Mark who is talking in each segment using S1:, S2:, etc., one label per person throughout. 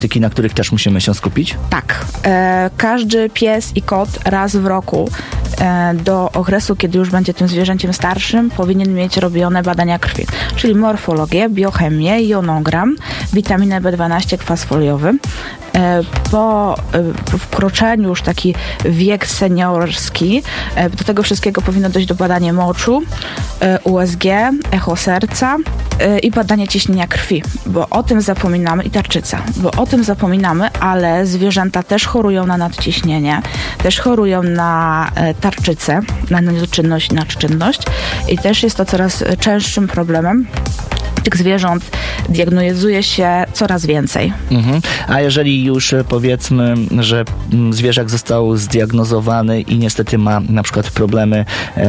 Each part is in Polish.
S1: na których też musimy się skupić?
S2: Tak. Każdy pies i kot raz w roku do okresu, kiedy już będzie tym zwierzęciem starszym, powinien mieć robione badania krwi, czyli morfologię, biochemię, jonogram, witaminę B12, kwas foliowy. Po wkroczeniu już taki wiek seniorski, do tego wszystkiego powinno dojść do badania moczu, USG, echo serca i badanie ciśnienia krwi, bo o tym zapominamy, i tarczyca, bo o tym zapominamy, ale zwierzęta też chorują na nadciśnienie, też chorują na tarczycę, na niedoczynność, nadczynność i też jest to coraz częstszym problemem. Tych zwierząt diagnozuje się coraz więcej.
S1: A jeżeli już powiedzmy, że zwierzak został zdiagnozowany i niestety ma na przykład problemy,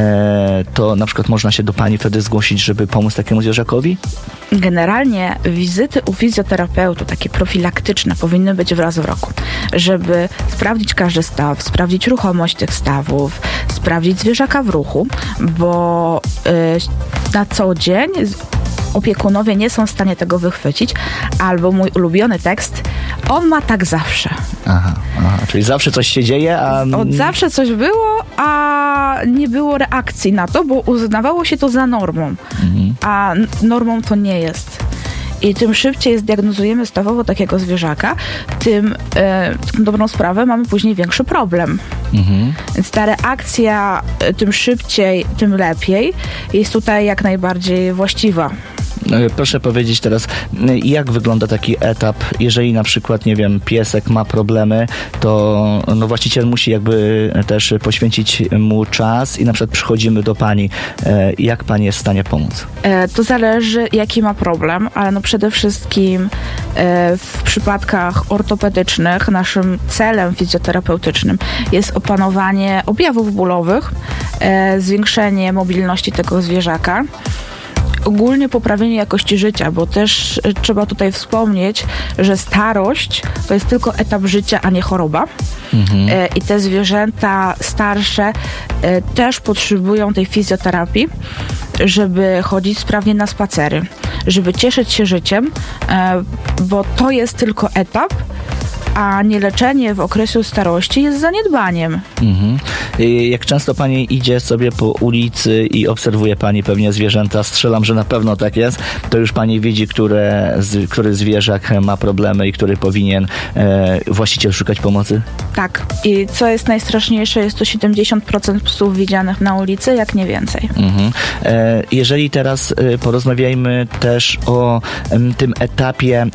S1: to na przykład można się do pani wtedy zgłosić, żeby pomóc takiemu zwierzakowi?
S2: Generalnie wizyty u fizjoterapeuty, takie profilaktyczne, powinny być raz w roku, żeby sprawdzić każdy staw, sprawdzić ruchomość tych stawów, sprawdzić zwierzaka w ruchu, bo na co dzień opiekunowie nie są w stanie tego wychwycić, albo mój ulubiony tekst, on ma tak zawsze.
S1: Aha, czyli zawsze coś się dzieje, a...
S2: Od zawsze coś było, a nie było reakcji na to, bo uznawało się to za normą, a normą to nie jest. I tym szybciej zdiagnozujemy stawowo takiego zwierzaka, tym dobrą sprawę mamy później większy problem. Więc ta reakcja tym szybciej, tym lepiej jest tutaj jak najbardziej właściwa.
S1: Proszę powiedzieć teraz, jak wygląda taki etap, jeżeli na przykład, nie wiem, piesek ma problemy, to właściciel musi jakby też poświęcić mu czas i na przykład przychodzimy do pani. Jak pani jest w stanie pomóc?
S2: To zależy, jaki ma problem, ale przede wszystkim w przypadkach ortopedycznych naszym celem fizjoterapeutycznym jest opanowanie objawów bólowych, zwiększenie mobilności tego zwierzaka, ogólnie poprawienie jakości życia, bo też trzeba tutaj wspomnieć, że starość to jest tylko etap życia, a nie choroba. I te zwierzęta starsze też potrzebują tej fizjoterapii, żeby chodzić sprawnie na spacery, żeby cieszyć się życiem, bo to jest tylko etap, a nieleczenie w okresie starości jest zaniedbaniem.
S1: Jak często pani idzie sobie po ulicy i obserwuje pani pewnie zwierzęta, strzelam, że na pewno tak jest, to już pani widzi, który zwierzak ma problemy i który powinien właściciel szukać pomocy?
S2: Tak. I co jest najstraszniejsze, jest to 70% psów widzianych na ulicy, jak nie więcej.
S1: Jeżeli teraz porozmawiajmy też o tym etapie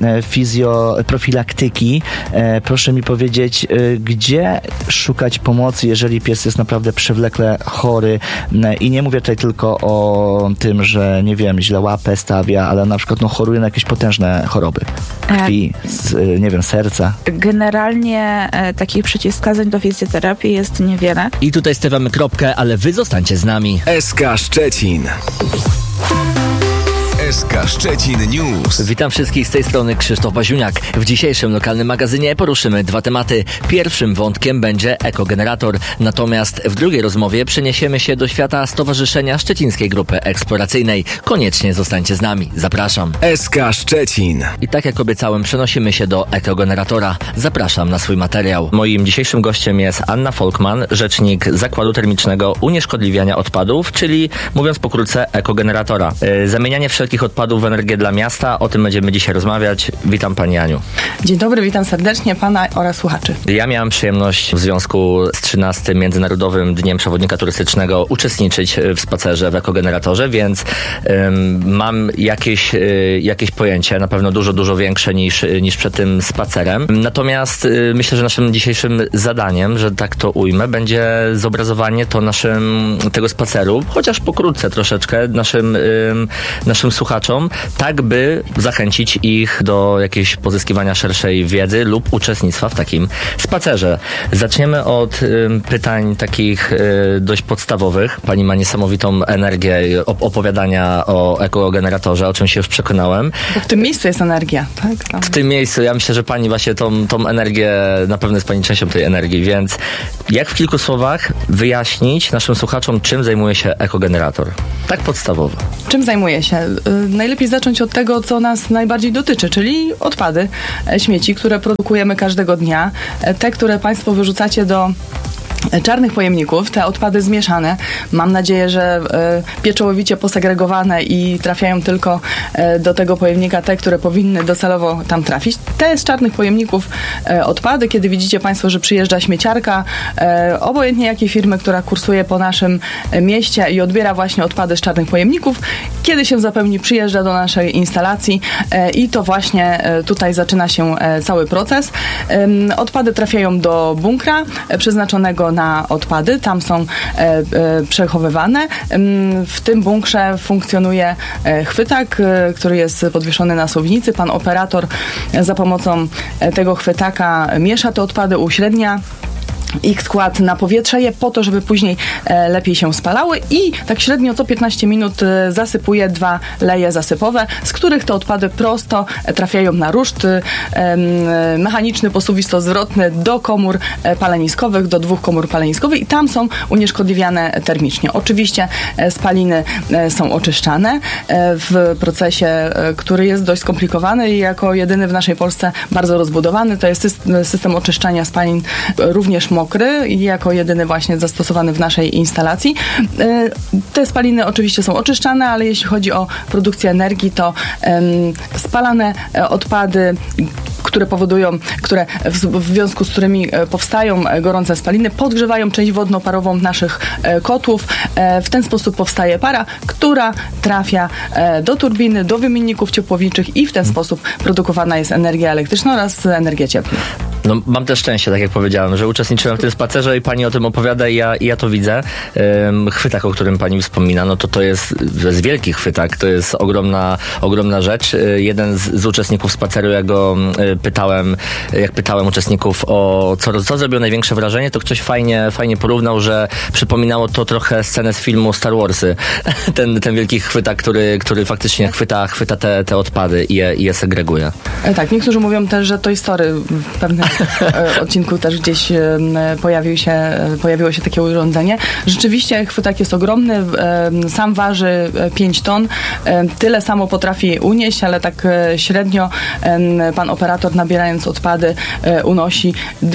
S1: fizjoprofilaktyki, proszę mi powiedzieć, gdzie szukać pomocy, jeżeli pies jest naprawdę przewlekle chory i nie mówię tutaj tylko o tym, że nie wiem, źle łapę stawia, ale na przykład choruje na jakieś potężne choroby krwi, nie wiem, serca.
S2: Generalnie takich przeciwwskazań do fizjoterapii jest niewiele.
S3: I tutaj stawiamy kropkę, ale wy zostańcie z nami.
S4: SK Szczecin. SK Szczecin News.
S3: Witam wszystkich, z tej strony Krzysztof Baziuniak. W dzisiejszym lokalnym magazynie poruszymy dwa tematy. Pierwszym wątkiem będzie ekogenerator, natomiast w drugiej rozmowie przeniesiemy się do świata Stowarzyszenia Szczecińskiej Grupy Eksploracyjnej. Koniecznie zostańcie z nami. Zapraszam.
S4: SK Szczecin.
S3: I tak jak obiecałem, przenosimy się do ekogeneratora. Zapraszam na swój materiał. Moim dzisiejszym gościem jest Anna Folkman, rzecznik Zakładu Termicznego Unieszkodliwiania Odpadów, czyli mówiąc pokrótce ekogeneratora. Zamienianie wszelkich odpadów w energię dla miasta. O tym będziemy dzisiaj rozmawiać. Witam pani Aniu.
S5: Dzień dobry, witam serdecznie pana oraz słuchaczy.
S3: Ja miałem przyjemność w związku z 13. Międzynarodowym Dniem Przewodnika Turystycznego uczestniczyć w spacerze w ekogeneratorze, więc mam jakieś pojęcie, na pewno dużo większe niż przed tym spacerem. Natomiast myślę, że naszym dzisiejszym zadaniem, że tak to ujmę, będzie zobrazowanie tego spaceru, chociaż pokrótce troszeczkę naszym słuchaczom, tak by zachęcić ich do jakiegoś pozyskiwania szerszej wiedzy lub uczestnictwa w takim spacerze. Zaczniemy od pytań takich dość podstawowych. Pani ma niesamowitą energię opowiadania o ekogeneratorze, o czym się już przekonałem.
S5: Bo w tym miejscu jest energia, tak?
S3: W tym miejscu, ja myślę, że pani właśnie tą energię, na pewno jest pani częścią tej energii, więc jak w kilku słowach wyjaśnić naszym słuchaczom, czym zajmuje się ekogenerator? Tak podstawowo.
S5: Czym zajmuje się? najlepiej zacząć od tego, co nas najbardziej dotyczy, czyli odpady, śmieci, które produkujemy każdego dnia. Te, które Państwo wyrzucacie do czarnych pojemników, te odpady zmieszane. Mam nadzieję, że pieczołowicie posegregowane i trafiają tylko do tego pojemnika te, które powinny docelowo tam trafić. Te z czarnych pojemników odpady, kiedy widzicie Państwo, że przyjeżdża śmieciarka, obojętnie jakiej firmy, która kursuje po naszym mieście i odbiera właśnie odpady z czarnych pojemników, kiedy się zapełni, przyjeżdża do naszej instalacji i to właśnie tutaj zaczyna się cały proces. Odpady trafiają do bunkra przeznaczonego na odpady. Tam są przechowywane. W tym bunkrze funkcjonuje chwytak, który jest podwieszony na suwnicy. Pan operator za pomocą tego chwytaka miesza te odpady, uśrednia ich skład, na powietrze je po to, żeby później lepiej się spalały i tak średnio co 15 minut zasypuje 2 leje zasypowe, z których te odpady prosto trafiają na ruszt mechaniczny, posuwisto-zwrotny do komór paleniskowych, do 2 komór paleniskowych i tam są unieszkodliwiane termicznie. Oczywiście spaliny są oczyszczane w procesie, który jest dość skomplikowany i jako jedyny w naszej Polsce bardzo rozbudowany. To jest system oczyszczania spalin również mokry i jako jedyny właśnie zastosowany w naszej instalacji. Te spaliny oczywiście są oczyszczane, ale jeśli chodzi o produkcję energii, to spalane odpady, które w związku z którymi powstają gorące spaliny, podgrzewają część wodno-parową naszych kotłów. W ten sposób powstaje para, która trafia do turbiny, do wymienników ciepłowniczych i w ten sposób produkowana jest energia elektryczna oraz energia cieplna.
S3: No, mam też szczęście, tak jak powiedziałem, że uczestniczyłem w tym spacerze i pani o tym opowiada i ja to widzę. Chwytak, o którym pani wspomina, no to jest wielki chwytak, to jest ogromna rzecz. Jeden z uczestników spaceru, jak pytałem uczestników o co zrobiło największe wrażenie, to ktoś fajnie porównał, że przypominało to trochę scenę z filmu Star Warsy. Ten wielki chwytak, który faktycznie chwyta te odpady i je segreguje.
S5: Tak, niektórzy mówią też, że Toy Story w pewnym odcinku też gdzieś pojawiło się takie urządzenie. Rzeczywiście chwytak jest ogromny, sam waży 5 ton, tyle samo potrafi unieść, ale tak średnio pan operator, nabierając odpady, unosi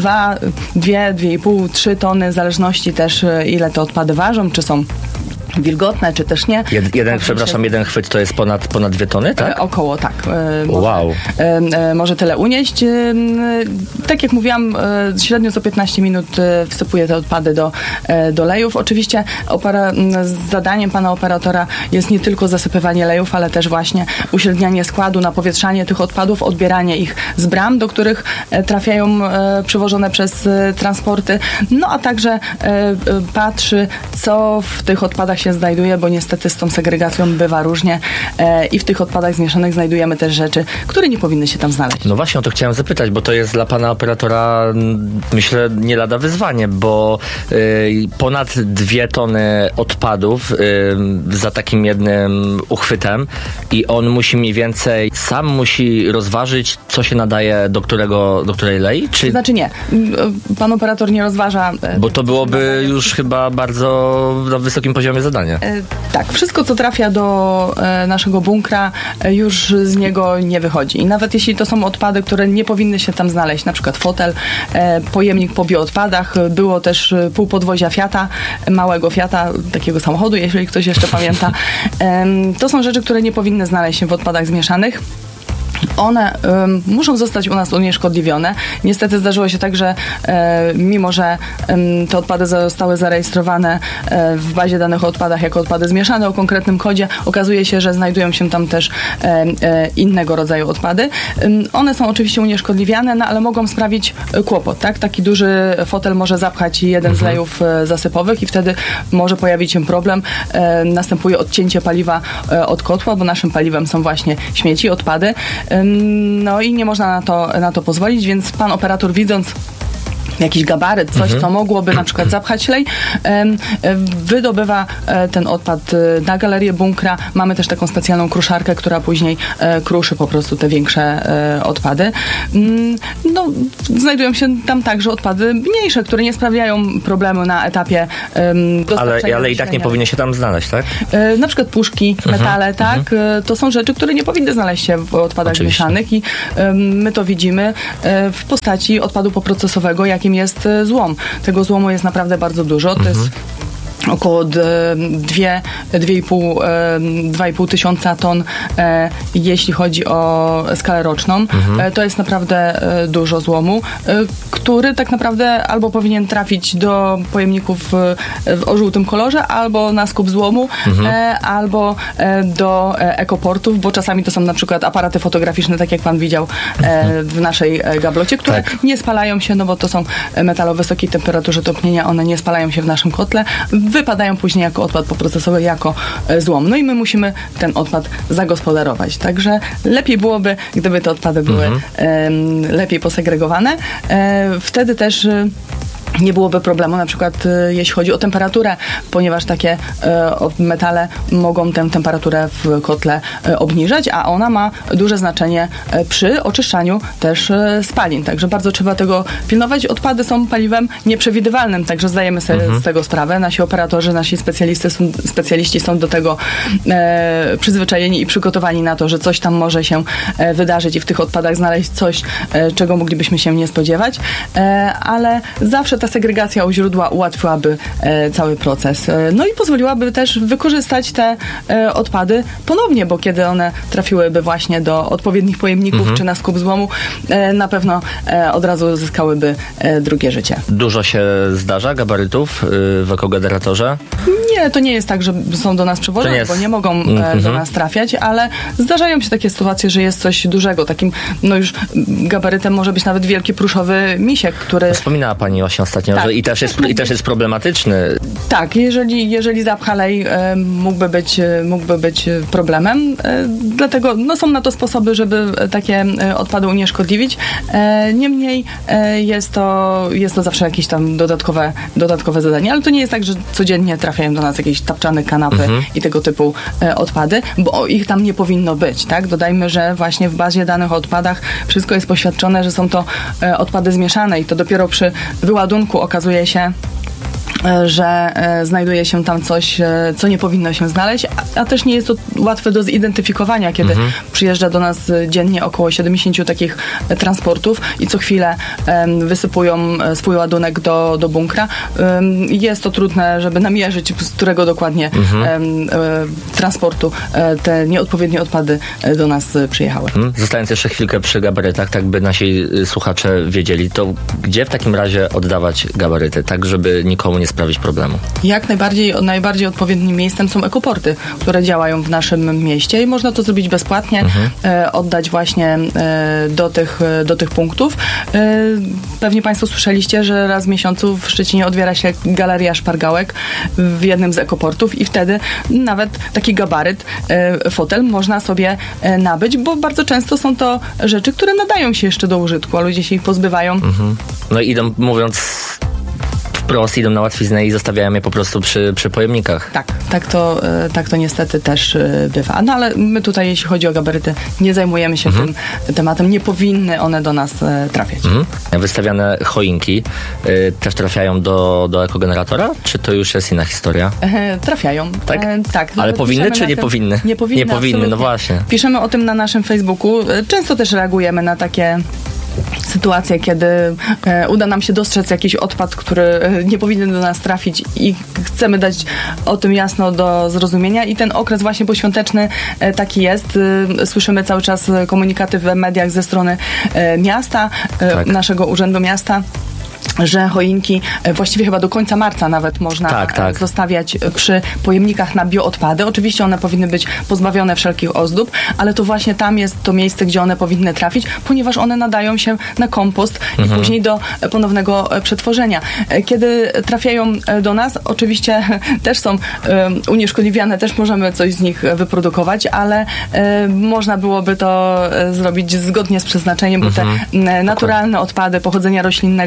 S5: 2,5, 3 tony, w zależności też ile te odpady ważą, czy są wilgotne, czy też nie.
S3: Jeden chwyt to jest ponad 2 tony, tak?
S5: Około, tak.
S3: Wow.
S5: Może tyle unieść. Tak jak mówiłam, średnio co 15 minut wsypuje te odpady do lejów. Oczywiście zadaniem pana operatora jest nie tylko zasypywanie lejów, ale też właśnie uśrednianie składu, napowietrzanie tych odpadów, odbieranie ich z bram, do których trafiają przywożone przez transporty. No a także patrzy, co w tych odpadach się znajduje, bo niestety z tą segregacją bywa różnie i w tych odpadach zmieszanych znajdujemy też rzeczy, które nie powinny się tam znaleźć. No
S3: właśnie o to chciałem zapytać, bo to jest dla pana operatora, myślę, nie lada wyzwanie, bo ponad 2 tony odpadów za takim jednym uchwytem i on musi mniej więcej, sam musi rozważyć, co się nadaje do której lei? Czy...
S5: Znaczy nie. Pan operator nie rozważa.
S3: Bo to byłoby już chyba bardzo na wysokim poziomie zadania.
S5: Tak, wszystko co trafia do naszego bunkra już z niego nie wychodzi. I nawet jeśli to są odpady, które nie powinny się tam znaleźć, na przykład fotel, pojemnik po bioodpadach, było też pół podwozia Fiata, małego Fiata, takiego samochodu, jeśli ktoś jeszcze pamięta. To są rzeczy, które nie powinny znaleźć się w odpadach zmieszanych. One muszą zostać u nas unieszkodliwione. Niestety zdarzyło się tak, że mimo, że te odpady zostały zarejestrowane w bazie danych o odpadach jako odpady zmieszane o konkretnym kodzie, okazuje się, że znajdują się tam też innego rodzaju odpady. One są oczywiście unieszkodliwiane, no ale mogą sprawić kłopot, tak? Taki duży fotel może zapchać jeden z lejów zasypowych i wtedy może pojawić się problem. Następuje odcięcie paliwa od kotła, bo naszym paliwem są właśnie śmieci, odpady. No i nie można na to pozwolić, więc pan operator, widząc jakiś gabaryt, coś, co mogłoby na przykład zapchać lej, wydobywa ten odpad na galerię bunkra. Mamy też taką specjalną kruszarkę, która później kruszy po prostu te większe odpady. No, znajdują się tam także odpady mniejsze, które nie sprawiają problemu na etapie dostarczenia.
S3: Ale i tak nie powinny się tam znaleźć, tak?
S5: Na przykład puszki, metale, tak? To są rzeczy, które nie powinny znaleźć się w odpadach mieszanych i my to widzimy w postaci odpadu poprocesowego, jakim jest złom. Tego złomu jest naprawdę bardzo dużo. To jest około 2,5 tysiąca ton, jeśli chodzi o skalę roczną. To jest naprawdę dużo złomu, który tak naprawdę albo powinien trafić do pojemników o żółtym kolorze, albo na skup złomu, albo do ekoportów, bo czasami to są na przykład aparaty fotograficzne, tak jak pan widział w naszej gablocie, które nie spalają się, no bo to są metale o wysokiej temperaturze topnienia, one nie spalają się w naszym kotle, wypadają później jako odpad poprocesowy, jako złom. No i my musimy ten odpad zagospodarować. Także lepiej byłoby, gdyby te odpady były lepiej posegregowane. Wtedy też nie byłoby problemu, na przykład jeśli chodzi o temperaturę, ponieważ takie metale mogą tę temperaturę w kotle obniżać, a ona ma duże znaczenie przy oczyszczaniu też spalin. Także bardzo trzeba tego pilnować. Odpady są paliwem nieprzewidywalnym, także zdajemy sobie z tego sprawę. Nasi operatorzy, nasi specjaliści są do tego przyzwyczajeni i przygotowani na to, że coś tam może się wydarzyć i w tych odpadach znaleźć coś, czego moglibyśmy się nie spodziewać, ale zawsze ta segregacja u źródła ułatwiłaby cały proces. No i pozwoliłaby też wykorzystać te odpady ponownie, bo kiedy one trafiłyby właśnie do odpowiednich pojemników czy na skup złomu, na pewno od razu uzyskałyby drugie życie.
S3: Dużo się zdarza gabarytów w ekogeneratorze?
S5: Nie, to nie jest tak, że są do nas przewożone, bo nie mogą do nas trafiać, ale zdarzają się takie sytuacje, że jest coś dużego. Takim, no już gabarytem może być nawet wielki pruszowy misiek, który...
S3: Wspominała pani właśnie ostatnio, że i też jest problematyczny.
S5: Tak, jeżeli zapcha lej, mógłby być problemem. Dlatego są na to sposoby, żeby takie odpady unieszkodliwić. Niemniej jest to zawsze jakieś tam dodatkowe zadanie, ale to nie jest tak, że codziennie trafiają do nas jakieś tapczane kanapy i tego typu odpady, bo ich tam nie powinno być, tak? Dodajmy, że właśnie w bazie danych o odpadach wszystko jest poświadczone, że są to odpady zmieszane i to dopiero przy wyładunku okazuje się, że znajduje się tam coś, co nie powinno się znaleźć, a też nie jest to łatwe do zidentyfikowania, kiedy przyjeżdża do nas dziennie około 70 takich transportów i co chwilę wysypują swój ładunek do bunkra. Jest to trudne, żeby namierzyć, z którego dokładnie transportu te nieodpowiednie odpady do nas przyjechały.
S3: Zostając jeszcze chwilkę przy gabarytach, tak by nasi słuchacze wiedzieli, to gdzie w takim razie oddawać gabaryty, tak żeby nikomu nie sprawić problemu? Jak
S5: najbardziej odpowiednim miejscem są ekoporty, które działają w naszym mieście i można to zrobić bezpłatnie, oddać właśnie do tych punktów. Pewnie Państwo słyszeliście, że raz w miesiącu w Szczecinie otwiera się galeria szpargałek w jednym z ekoportów i wtedy nawet taki gabaryt, fotel można sobie nabyć, bo bardzo często są to rzeczy, które nadają się jeszcze do użytku, a ludzie się ich pozbywają.
S3: No i idą, mówiąc wprost, idą na łatwiznę i zostawiają je po prostu przy pojemnikach.
S5: Tak to niestety też bywa. No ale my tutaj, jeśli chodzi o gabaryty, nie zajmujemy się tym tematem. Nie powinny one do nas trafiać.
S3: Wystawiane choinki też trafiają do ekogeneratora? Czy to już jest inna historia?
S5: Trafiają.
S3: Tak?
S5: Tak.
S3: Ale powinny czy nie powinny?
S5: Nie powinny,
S3: no właśnie.
S5: Piszemy o tym na naszym Facebooku. Często też reagujemy na takie sytuacje, kiedy uda nam się dostrzec jakiś odpad, który nie powinien do nas trafić i chcemy dać o tym jasno do zrozumienia i ten okres właśnie poświąteczny taki jest. Słyszymy cały czas komunikaty w mediach ze strony miasta, naszego Urzędu Miasta, że choinki właściwie chyba do końca marca nawet można zostawiać przy pojemnikach na bioodpady. Oczywiście one powinny być pozbawione wszelkich ozdób, ale to właśnie tam jest to miejsce, gdzie one powinny trafić, ponieważ one nadają się na kompost i później do ponownego przetworzenia. Kiedy trafiają do nas, oczywiście też są unieszkodliwiane, też możemy coś z nich wyprodukować, ale można byłoby to zrobić zgodnie z przeznaczeniem, bo te naturalne odpady pochodzenia roślinnego jak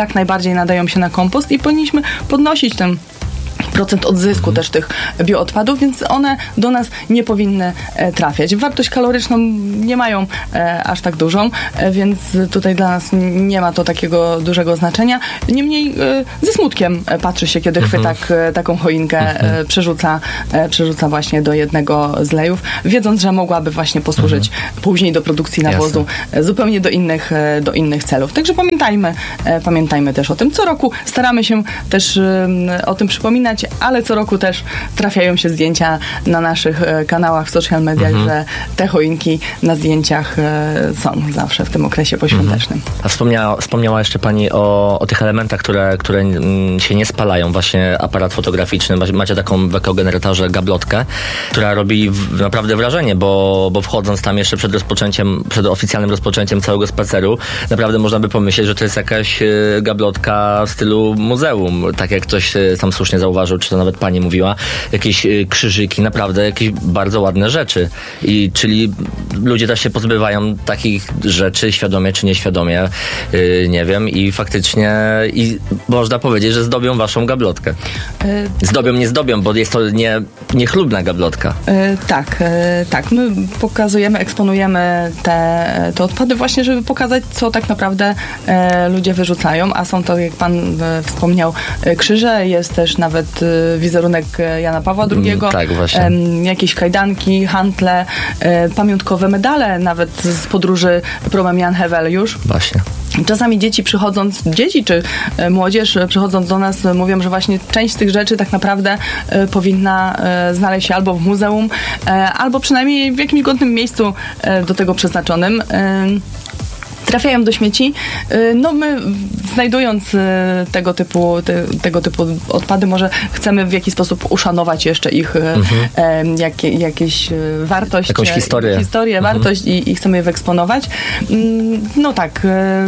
S5: jak najbardziej nadają się na kompost i powinniśmy podnosić ten procent odzysku też tych bioodpadów, więc one do nas nie powinny trafiać. Wartość kaloryczną nie mają aż tak dużą, więc tutaj dla nas nie ma to takiego dużego znaczenia. Niemniej ze smutkiem patrzy się, kiedy chwytak taką choinkę przerzuca właśnie do jednego z lejów, wiedząc, że mogłaby właśnie posłużyć później do produkcji nawozu zupełnie do innych celów. Także pamiętajmy też o tym. Co roku staramy się też o tym przypominać, ale co roku też trafiają się zdjęcia na naszych kanałach w social mediach, że te choinki na zdjęciach są zawsze w tym okresie poświątecznym.
S3: A wspomniała jeszcze Pani o tych elementach, które się nie spalają, właśnie aparat fotograficzny. Macie taką w ekogeneratorze gablotkę, która robi naprawdę wrażenie, bo wchodząc tam jeszcze przed oficjalnym rozpoczęciem całego spaceru, naprawdę można by pomyśleć, że to jest jakaś gablotka w stylu muzeum, tak jak ktoś tam słusznie zauważył, czy to nawet Pani mówiła, jakieś krzyżyki, naprawdę jakieś bardzo ładne rzeczy. Czyli ludzie też się pozbywają takich rzeczy, świadomie czy nieświadomie, nie wiem, i faktycznie można powiedzieć, że zdobią Waszą gablotkę. Nie zdobią, bo jest to niechlubna gablotka.
S5: Tak. My pokazujemy, eksponujemy te odpady właśnie, żeby pokazać, co tak naprawdę ludzie wyrzucają, a są to, jak Pan wspomniał, krzyże, jest też nawet wizerunek Jana Pawła II,
S3: tak, właśnie.
S5: Jakieś kajdanki, hantle, pamiątkowe medale, nawet z podróży promem Jan Heweliusz.
S3: Właśnie.
S5: Czasami dzieci czy młodzież przychodząc do nas mówią, że właśnie część z tych rzeczy tak naprawdę powinna znaleźć się albo w muzeum, albo przynajmniej w jakimś godnym miejscu do tego przeznaczonym. Trafiają do śmieci. No my, znajdując tego typu odpady, może chcemy w jakiś sposób uszanować jeszcze ich jakieś wartość.
S3: Jakąś historię.
S5: Wartość i chcemy je wyeksponować. No tak.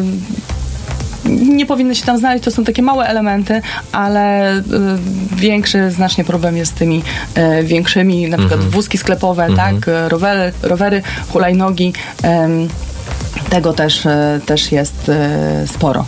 S5: Nie powinny się tam znaleźć, to są takie małe elementy, ale większy znacznie problem jest z tymi większymi, na przykład wózki sklepowe, tak, rowery, hulajnogi. Tego też jest sporo.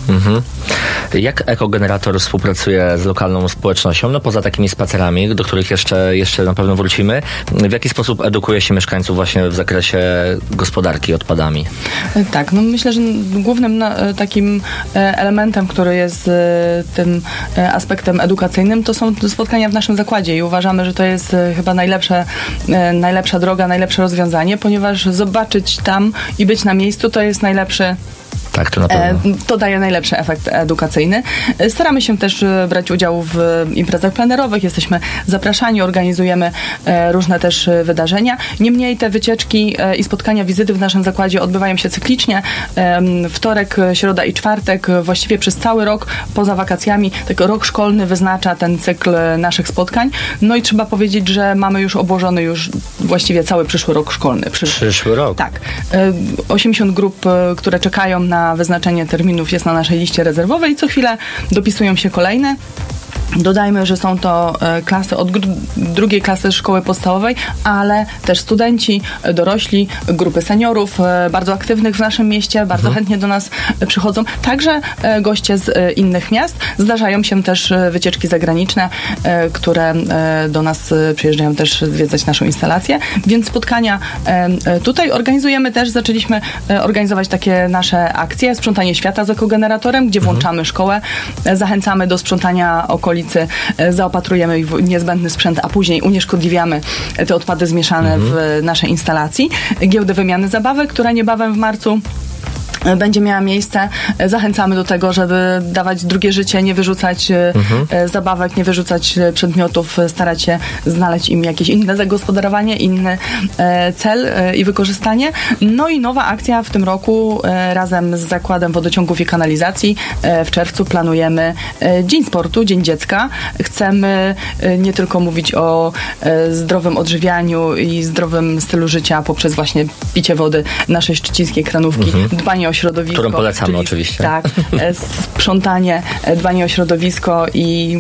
S3: Jak ekogenerator współpracuje z lokalną społecznością? No poza takimi spacerami, do których jeszcze na pewno wrócimy. W jaki sposób edukuje się mieszkańców właśnie w zakresie gospodarki odpadami?
S5: Tak, no myślę, że głównym takim elementem, który jest tym aspektem edukacyjnym, to są spotkania w naszym zakładzie i uważamy, że to jest chyba najlepsza droga, najlepsze rozwiązanie, ponieważ zobaczyć tam i być na miejscu to jest najlepszy.
S3: Tak, to na pewno.
S5: To daje najlepszy efekt edukacyjny. Staramy się też brać udział w imprezach plenerowych, jesteśmy zapraszani, organizujemy różne też wydarzenia. Niemniej te wycieczki i spotkania, wizyty w naszym zakładzie odbywają się cyklicznie. Wtorek, środa i czwartek, właściwie przez cały rok, poza wakacjami, tak rok szkolny wyznacza ten cykl naszych spotkań. No i trzeba powiedzieć, że mamy już obłożony właściwie cały przyszły rok szkolny.
S3: Przyszły rok?
S5: Tak. 80 grup, które czekają na wyznaczenie terminów, jest na naszej liście rezerwowej i co chwilę dopisują się kolejne. Dodajmy, że są to klasy od drugiej klasy szkoły podstawowej, ale też studenci, dorośli, grupy seniorów, bardzo aktywnych w naszym mieście, bardzo chętnie do nas przychodzą. Także goście z innych miast. Zdarzają się też wycieczki zagraniczne, które do nas przyjeżdżają też zwiedzać naszą instalację, więc spotkania tutaj organizujemy też. Zaczęliśmy organizować takie nasze akcje, sprzątanie świata z ekogeneratorem, gdzie włączamy szkołę, zachęcamy do sprzątania okolicy, zaopatrujemy ich w niezbędny sprzęt, a później unieszkodliwiamy te odpady zmieszane w naszej instalacji. Giełdę wymiany zabawek, która niebawem w marcu będzie miała miejsce. Zachęcamy do tego, żeby dawać drugie życie, nie wyrzucać zabawek, nie wyrzucać przedmiotów, starać się znaleźć im jakieś inne zagospodarowanie, inny cel i wykorzystanie. No i nowa akcja w tym roku razem z Zakładem Wodociągów i Kanalizacji. W czerwcu planujemy Dzień Sportu, Dzień Dziecka. Chcemy nie tylko mówić o zdrowym odżywianiu i zdrowym stylu życia poprzez właśnie picie wody naszej szczecińskiej kranówki, dbanie o środowisko.
S3: Którą polecamy oczywiście.
S5: Tak, sprzątanie, dbanie o środowisko i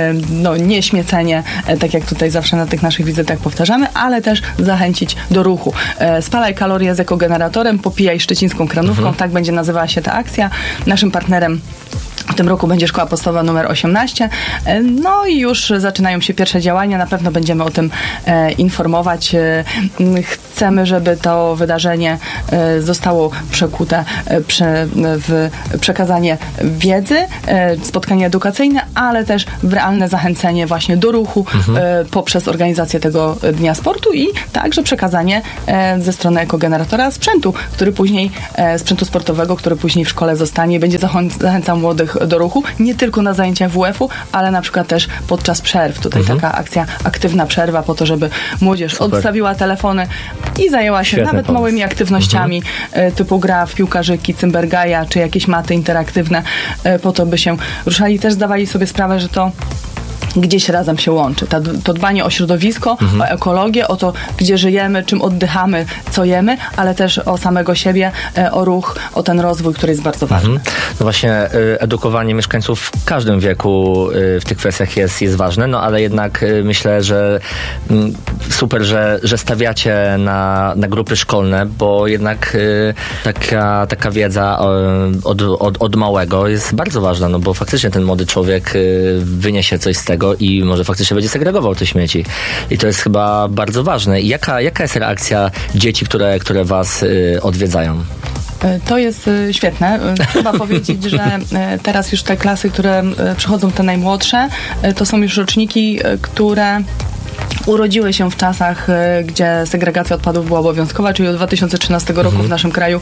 S5: nie śmiecenie, tak jak tutaj zawsze na tych naszych wizytach powtarzamy, ale też zachęcić do ruchu. Spalaj kalorie z ekogeneratorem, popijaj szczecińską kranówką, tak będzie nazywała się ta akcja. Naszym partnerem W tym roku będzie szkoła podstawowa numer 18. No i już zaczynają się pierwsze działania. Na pewno będziemy o tym informować. Chcemy, żeby to wydarzenie zostało przekute w przekazanie wiedzy, spotkanie edukacyjne, ale też w realne zachęcenie właśnie do ruchu poprzez organizację tego Dnia Sportu i także przekazanie ze strony ekogeneratora sprzętu, sprzętu sportowego, który później w szkole zostanie i będzie zachęcał młodych do ruchu, nie tylko na zajęciach WF-u, ale na przykład też podczas przerw. Tutaj taka akcja, aktywna przerwa po to, żeby młodzież odstawiła telefony i zajęła się
S3: Świetny
S5: nawet
S3: pomysł.
S5: małymi aktywnościami typu gra w piłkarzyki, cymbergaja, czy jakieś maty interaktywne po to, by się ruszali. Też zdawali sobie sprawę, że to gdzieś razem się łączy. To dbanie o środowisko, o ekologię, o to, gdzie żyjemy, czym oddychamy, co jemy, ale też o samego siebie, o ruch, o ten rozwój, który jest bardzo ważny.
S3: No właśnie edukowanie mieszkańców w każdym wieku w tych kwestiach jest ważne, no ale jednak myślę, że super, że stawiacie na grupy szkolne, bo jednak taka wiedza od małego jest bardzo ważna, no bo faktycznie ten młody człowiek wyniesie coś z tego i może faktycznie będzie segregował te śmieci. I to jest chyba bardzo ważne. I jaka jest reakcja dzieci, które was odwiedzają?
S5: To jest świetne. Trzeba powiedzieć, że teraz już te klasy, które przychodzą, te najmłodsze, to są już roczniki, które urodziły się w czasach, gdzie segregacja odpadów była obowiązkowa, czyli od 2013 roku w naszym kraju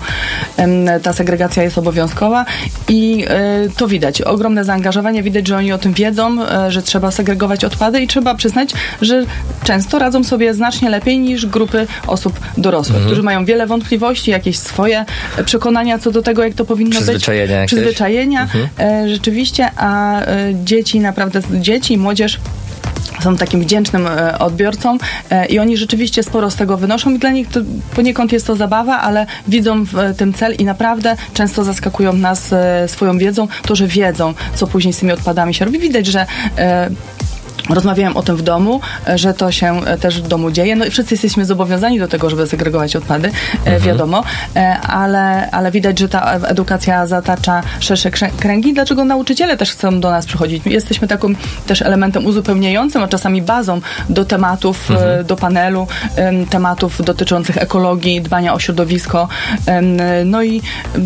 S5: ta segregacja jest obowiązkowa i to widać. Ogromne zaangażowanie, widać, że oni o tym wiedzą, że trzeba segregować odpady i trzeba przyznać, że często radzą sobie znacznie lepiej niż grupy osób dorosłych, którzy mają wiele wątpliwości, jakieś swoje przekonania co do tego, jak to powinno być. Przyzwyczajenia. Rzeczywiście, a dzieci, naprawdę dzieci i młodzież są takim wdzięcznym odbiorcą i oni rzeczywiście sporo z tego wynoszą i dla nich to poniekąd jest to zabawa, ale widzą w tym cel i naprawdę często zaskakują nas swoją wiedzą, to, że wiedzą, co później z tymi odpadami się robi. Widać, że rozmawiałem o tym w domu, że to się też w domu dzieje. No i wszyscy jesteśmy zobowiązani do tego, żeby segregować odpady, wiadomo, ale widać, że ta edukacja zatacza szersze kręgi. Dlaczego nauczyciele też chcą do nas przychodzić? Jesteśmy takim też elementem uzupełniającym, a czasami bazą do tematów, do panelu, tematów dotyczących ekologii, dbania o środowisko. No i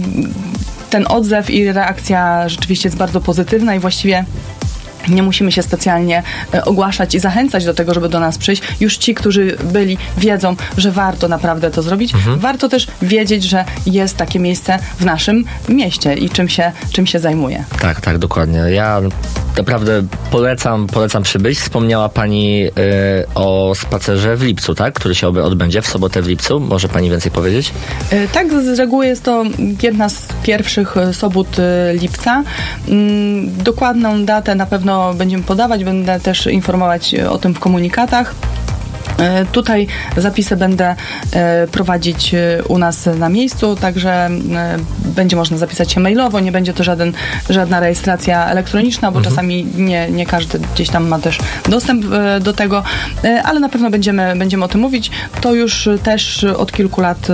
S5: ten odzew i reakcja rzeczywiście jest bardzo pozytywna i właściwie nie musimy się specjalnie ogłaszać i zachęcać do tego, żeby do nas przyjść. Już ci, którzy byli, wiedzą, że warto naprawdę to zrobić. Warto też wiedzieć, że jest takie miejsce w naszym mieście i czym się zajmuje.
S3: Tak, dokładnie. Ja naprawdę polecam przybyć. Wspomniała Pani o spacerze w lipcu, tak? Który się odbędzie w sobotę w lipcu. Może Pani więcej powiedzieć?
S5: Tak, z reguły jest to jedna z pierwszych sobót lipca. Dokładną datę na pewno będziemy podawać, będę też informować o tym w komunikatach. Tutaj zapisy będę prowadzić u nas na miejscu, także będzie można zapisać się mailowo, nie będzie to żadna rejestracja elektroniczna, bo czasami nie każdy gdzieś tam ma też dostęp do tego, ale na pewno będziemy o tym mówić. To już też od kilku lat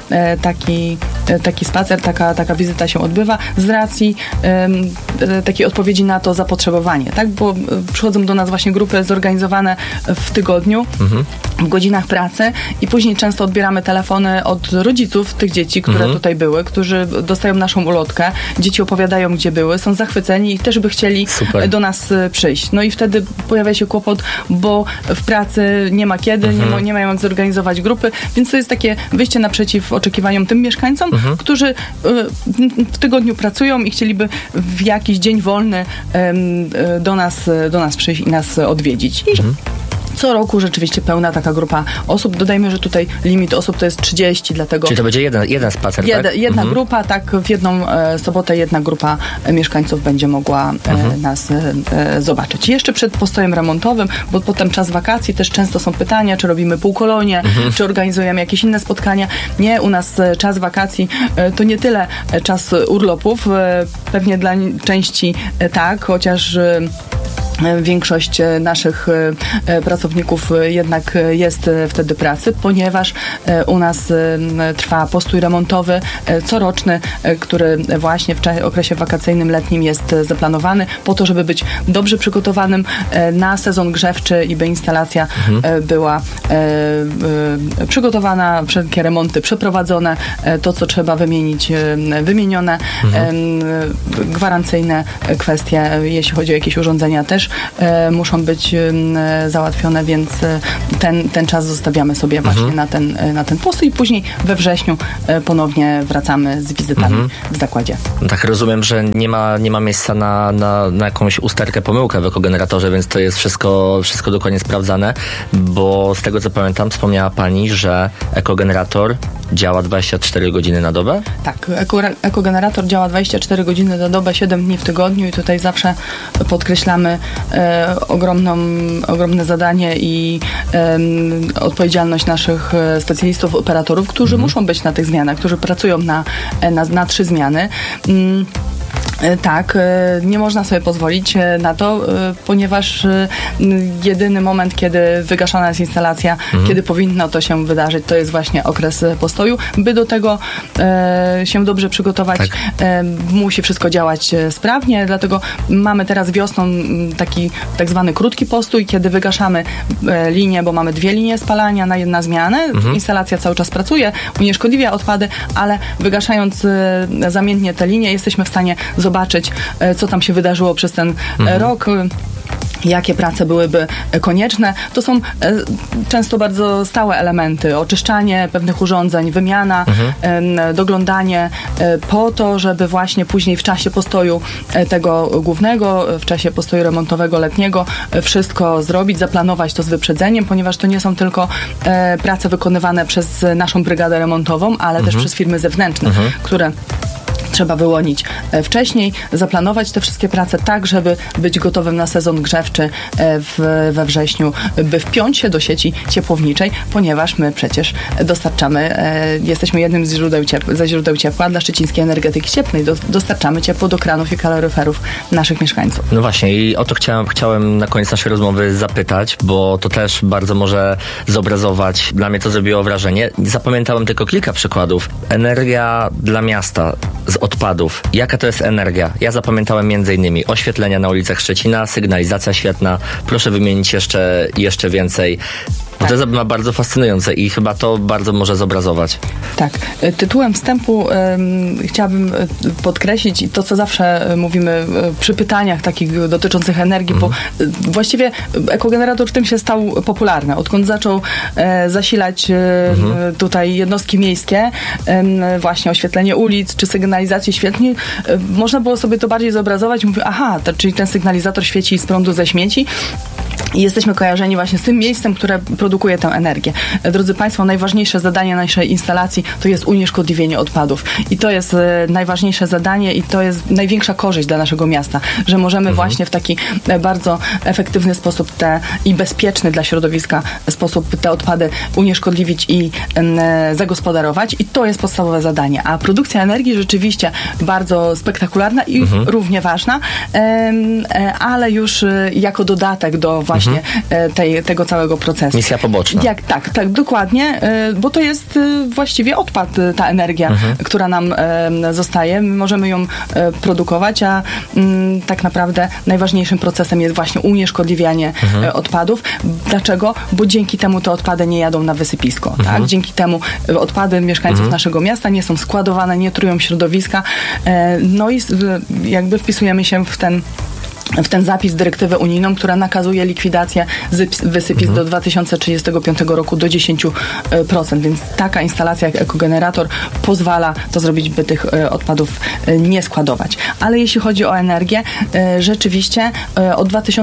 S5: taki spacer, taka wizyta się odbywa z racji takiej odpowiedzi na to zapotrzebowanie, tak? Bo przychodzą do nas właśnie grupy zorganizowane w tygodniu, w godzinach pracy i później często odbieramy telefony od rodziców tych dzieci, które tutaj były, którzy dostają naszą ulotkę, dzieci opowiadają, gdzie były, są zachwyceni i też by chcieli do nas przyjść. No i wtedy pojawia się kłopot, bo w pracy nie ma kiedy, nie mają jak zorganizować grupy, więc to jest takie wyjście naprzeciw oczekiwaniom tym mieszkańcom, którzy w tygodniu pracują i chcieliby w jakiś dzień wolny do nas przyjść i nas odwiedzić. Co roku rzeczywiście pełna taka grupa osób. Dodajmy, że tutaj limit osób to jest 30, dlatego...
S3: Czyli to będzie jeden spacer, tak?
S5: Jedna grupa, tak, w jedną sobotę jedna grupa mieszkańców będzie mogła nas zobaczyć. Jeszcze przed postojem remontowym, bo potem czas wakacji, też często są pytania, czy robimy półkolonie, czy organizujemy jakieś inne spotkania. Nie, u nas czas wakacji to nie tyle czas urlopów, pewnie dla części tak, chociaż Większość naszych pracowników jednak jest wtedy pracy, ponieważ u nas trwa postój remontowy coroczny, który właśnie w okresie wakacyjnym, letnim jest zaplanowany po to, żeby być dobrze przygotowanym na sezon grzewczy i by instalacja była przygotowana, wszelkie remonty przeprowadzone, to co trzeba wymienić, wymienione, gwarancyjne kwestie, jeśli chodzi o jakieś urządzenia też muszą być załatwione, więc ten czas zostawiamy sobie właśnie na ten postój i później we wrześniu ponownie wracamy z wizytami w zakładzie.
S3: Tak, rozumiem, że nie ma miejsca na jakąś usterkę, pomyłkę w ekogeneratorze, więc to jest wszystko dokładnie sprawdzane, bo z tego co pamiętam, wspomniała Pani, że ekogenerator działa 24 godziny na dobę?
S5: Tak, ekogenerator działa 24 godziny na dobę, 7 dni w tygodniu i tutaj zawsze podkreślamy ogromne zadanie i odpowiedzialność naszych specjalistów, operatorów, którzy muszą być na tych zmianach, którzy pracują na 3 zmiany. Tak, nie można sobie pozwolić na to, ponieważ jedyny moment, kiedy wygaszana jest instalacja, kiedy powinno to się wydarzyć, to jest właśnie okres postoju. By do tego się dobrze przygotować, tak. Musi wszystko działać sprawnie, dlatego mamy teraz wiosną taki tak zwany krótki postój, kiedy wygaszamy linię, bo mamy 2 linie spalania na zmianę. Instalacja cały czas pracuje, unieszkodliwia odpady, ale wygaszając zamiennie te linie, jesteśmy w stanie zobaczyć, co tam się wydarzyło przez ten rok, jakie prace byłyby konieczne. To są często bardzo stałe elementy. Oczyszczanie pewnych urządzeń, wymiana, doglądanie po to, żeby właśnie później w czasie postoju tego głównego, w czasie postoju remontowego letniego wszystko zrobić, zaplanować to z wyprzedzeniem, ponieważ to nie są tylko prace wykonywane przez naszą brygadę remontową, ale też przez firmy zewnętrzne, które trzeba wyłonić wcześniej, zaplanować te wszystkie prace tak, żeby być gotowym na sezon grzewczy we wrześniu, by wpiąć się do sieci ciepłowniczej, ponieważ my przecież dostarczamy, jesteśmy jednym ze źródeł ciepła dla szczecińskiej energetyki cieplnej. Dostarczamy ciepło do kranów i kaloryferów naszych mieszkańców.
S3: No właśnie i o to chciałem na koniec naszej rozmowy zapytać, bo to też bardzo może zobrazować. Dla mnie to zrobiło wrażenie. Zapamiętałem tylko kilka przykładów. Energia dla miasta z odpadów. Jaka to jest energia? Ja zapamiętałem m.in. oświetlenia na ulicach Szczecina, sygnalizacja świetna. Proszę wymienić jeszcze więcej. Bo to jest bardzo fascynujące i chyba to bardzo może zobrazować.
S5: Tak. Tytułem wstępu chciałabym podkreślić to, co zawsze mówimy przy pytaniach takich dotyczących energii, bo właściwie ekogenerator w tym się stał popularny. Odkąd zaczął zasilać tutaj jednostki miejskie, właśnie oświetlenie ulic czy sygnalizację świetnie, można było sobie to bardziej zobrazować. Mówię, czyli ten sygnalizator świeci z prądu ze śmieci. I jesteśmy kojarzeni właśnie z tym miejscem, które produkuje tę energię. Drodzy Państwo, najważniejsze zadanie naszej instalacji to jest unieszkodliwienie odpadów. I to jest najważniejsze zadanie i to jest największa korzyść dla naszego miasta, że możemy właśnie w taki bardzo efektywny sposób i bezpieczny dla środowiska sposób te odpady unieszkodliwić i zagospodarować. I to jest podstawowe zadanie. A produkcja energii rzeczywiście bardzo spektakularna i równie ważna, ale już jako dodatek do właśnie tego całego procesu.
S3: Misja poboczna.
S5: Tak, dokładnie, bo to jest właściwie odpad, ta energia, która nam zostaje. My możemy ją produkować, a tak naprawdę najważniejszym procesem jest właśnie unieszkodliwianie odpadów. Dlaczego? Bo dzięki temu te odpady nie jadą na wysypisko. Tak? Dzięki temu odpady mieszkańców naszego miasta nie są składowane, nie trują środowiska. No i jakby wpisujemy się w ten zapis dyrektywę unijną, która nakazuje likwidację wysypisk do 2035 roku do 10%, więc taka instalacja jak ekogenerator pozwala to zrobić, by tych odpadów nie składować. Ale jeśli chodzi o energię, rzeczywiście od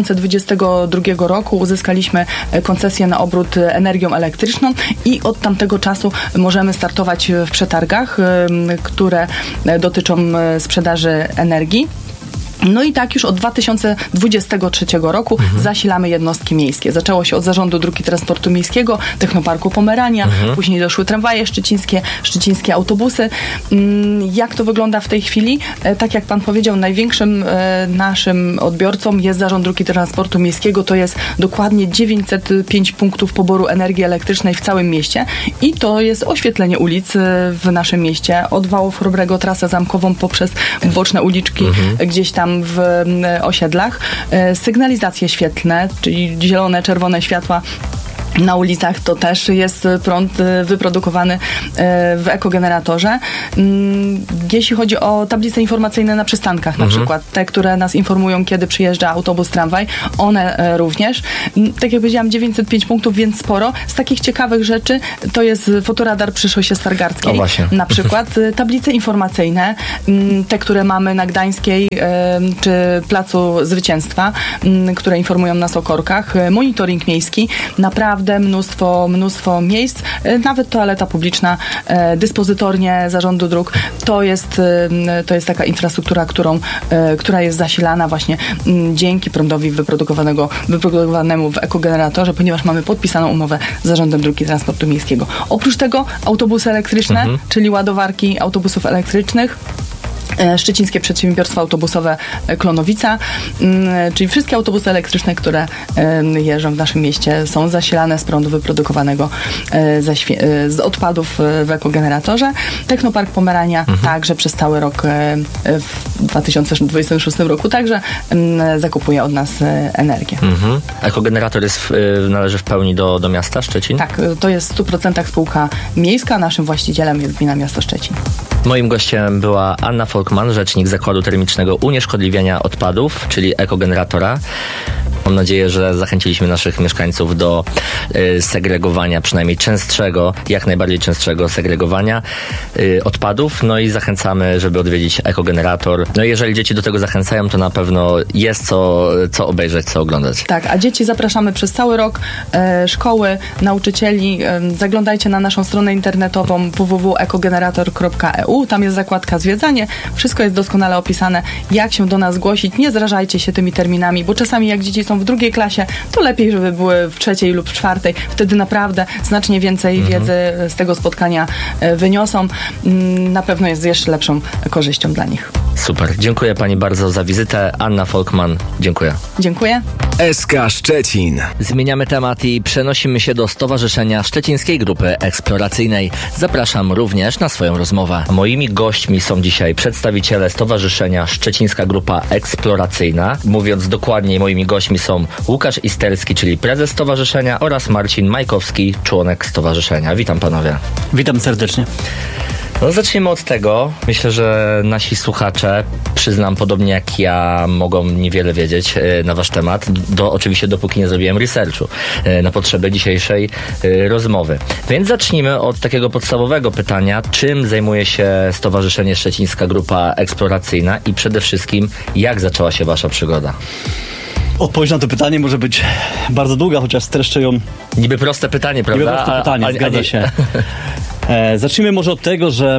S5: 2022 roku uzyskaliśmy koncesję na obrót energią elektryczną i od tamtego czasu możemy startować w przetargach, które dotyczą sprzedaży energii. No i tak już od 2023 roku zasilamy jednostki miejskie. Zaczęło się od Zarządu Dróg i Transportu Miejskiego, Technoparku Pomerania, później doszły tramwaje szczecińskie autobusy. Jak to wygląda w tej chwili? Tak jak pan powiedział, największym naszym odbiorcą jest Zarząd Dróg i Transportu Miejskiego. To jest dokładnie 905 punktów poboru energii elektrycznej w całym mieście i to jest oświetlenie ulic w naszym mieście. Od Wałów Chrobrego, trasę zamkową poprzez boczne uliczki gdzieś tam w osiedlach, sygnalizacje świetlne, czyli zielone, czerwone światła na ulicach, to też jest prąd wyprodukowany w ekogeneratorze. Jeśli chodzi o tablice informacyjne na przystankach, na przykład te, które nas informują, kiedy przyjeżdża autobus, tramwaj, one również. Tak jak powiedziałam, 905 punktów, więc sporo. Z takich ciekawych rzeczy to jest fotoradar przy szosie Stargardzkiej. Na przykład tablice informacyjne, te, które mamy na Gdańskiej czy Placu Zwycięstwa, które informują nas o korkach. Monitoring miejski. Naprawdę mnóstwo miejsc, nawet toaleta publiczna, dyspozytornie Zarządu Dróg. To jest taka infrastruktura, która jest zasilana właśnie dzięki prądowi wyprodukowanemu w ekogeneratorze, ponieważ mamy podpisaną umowę z Zarządem Dróg i Transportu Miejskiego. Oprócz tego autobusy elektryczne, czyli ładowarki autobusów elektrycznych, Szczecińskie Przedsiębiorstwo Autobusowe Klonowica, czyli wszystkie autobusy elektryczne, które jeżdżą w naszym mieście, są zasilane z prądu wyprodukowanego z odpadów w ekogeneratorze. Technopark Pomerania także przez cały rok w 2026 roku także zakupuje od nas energię.
S3: Ekogenerator należy w pełni do miasta Szczecin?
S5: Tak, to jest w 100% spółka miejska. Naszym właścicielem jest Gmina Miasto Szczecin.
S3: Moim gościem była Anna Folkman, rzecznik Zakładu Termicznego Unieszkodliwiania Odpadów, czyli ekogeneratora. Mam nadzieję, że zachęciliśmy naszych mieszkańców do segregowania, przynajmniej częstszego, jak najbardziej częstszego segregowania odpadów. No i zachęcamy, żeby odwiedzić ekogenerator. No i jeżeli dzieci do tego zachęcają, to na pewno jest co obejrzeć, co oglądać.
S5: Tak, a dzieci zapraszamy przez cały rok, szkoły, nauczycieli. Zaglądajcie na naszą stronę internetową www.ekogenerator.eu. Tam jest zakładka zwiedzanie. Wszystko jest doskonale opisane, jak się do nas zgłosić. Nie zrażajcie się tymi terminami, bo czasami jak dzieci są w drugiej klasie, to lepiej, żeby były w trzeciej lub w czwartej. Wtedy naprawdę znacznie więcej wiedzy z tego spotkania wyniosą. Na pewno jest jeszcze lepszą korzyścią dla nich.
S3: Super. Dziękuję pani bardzo za wizytę. Anna Folkman, dziękuję.
S5: Dziękuję.
S4: SK Szczecin.
S3: Zmieniamy temat i przenosimy się do Stowarzyszenia Szczecińskiej Grupy Eksploracyjnej. Zapraszam również na swoją rozmowę. Moimi gośćmi są dzisiaj przedstawiciele Stowarzyszenia Szczecińska Grupa Eksploracyjna. Mówiąc dokładniej, moimi gośćmi są Łukasz Isterski, czyli prezes stowarzyszenia, oraz Marcin Majkowski, członek stowarzyszenia. Witam panowie.
S6: Witam serdecznie.
S3: No, zacznijmy od tego. Myślę, że nasi słuchacze, przyznam, podobnie jak ja, mogą niewiele wiedzieć na wasz temat. Oczywiście dopóki nie zrobiłem researchu na potrzeby dzisiejszej rozmowy. Więc zacznijmy od takiego podstawowego pytania. Czym zajmuje się Stowarzyszenie Szczecińska Grupa Eksploracyjna i przede wszystkim jak zaczęła się wasza przygoda?
S6: Odpowiedź na to pytanie może być bardzo długa, chociaż streszczę ją...
S3: Niby proste pytanie, prawda?
S6: Niby proste pytanie, zgadza się. Zacznijmy może od tego, że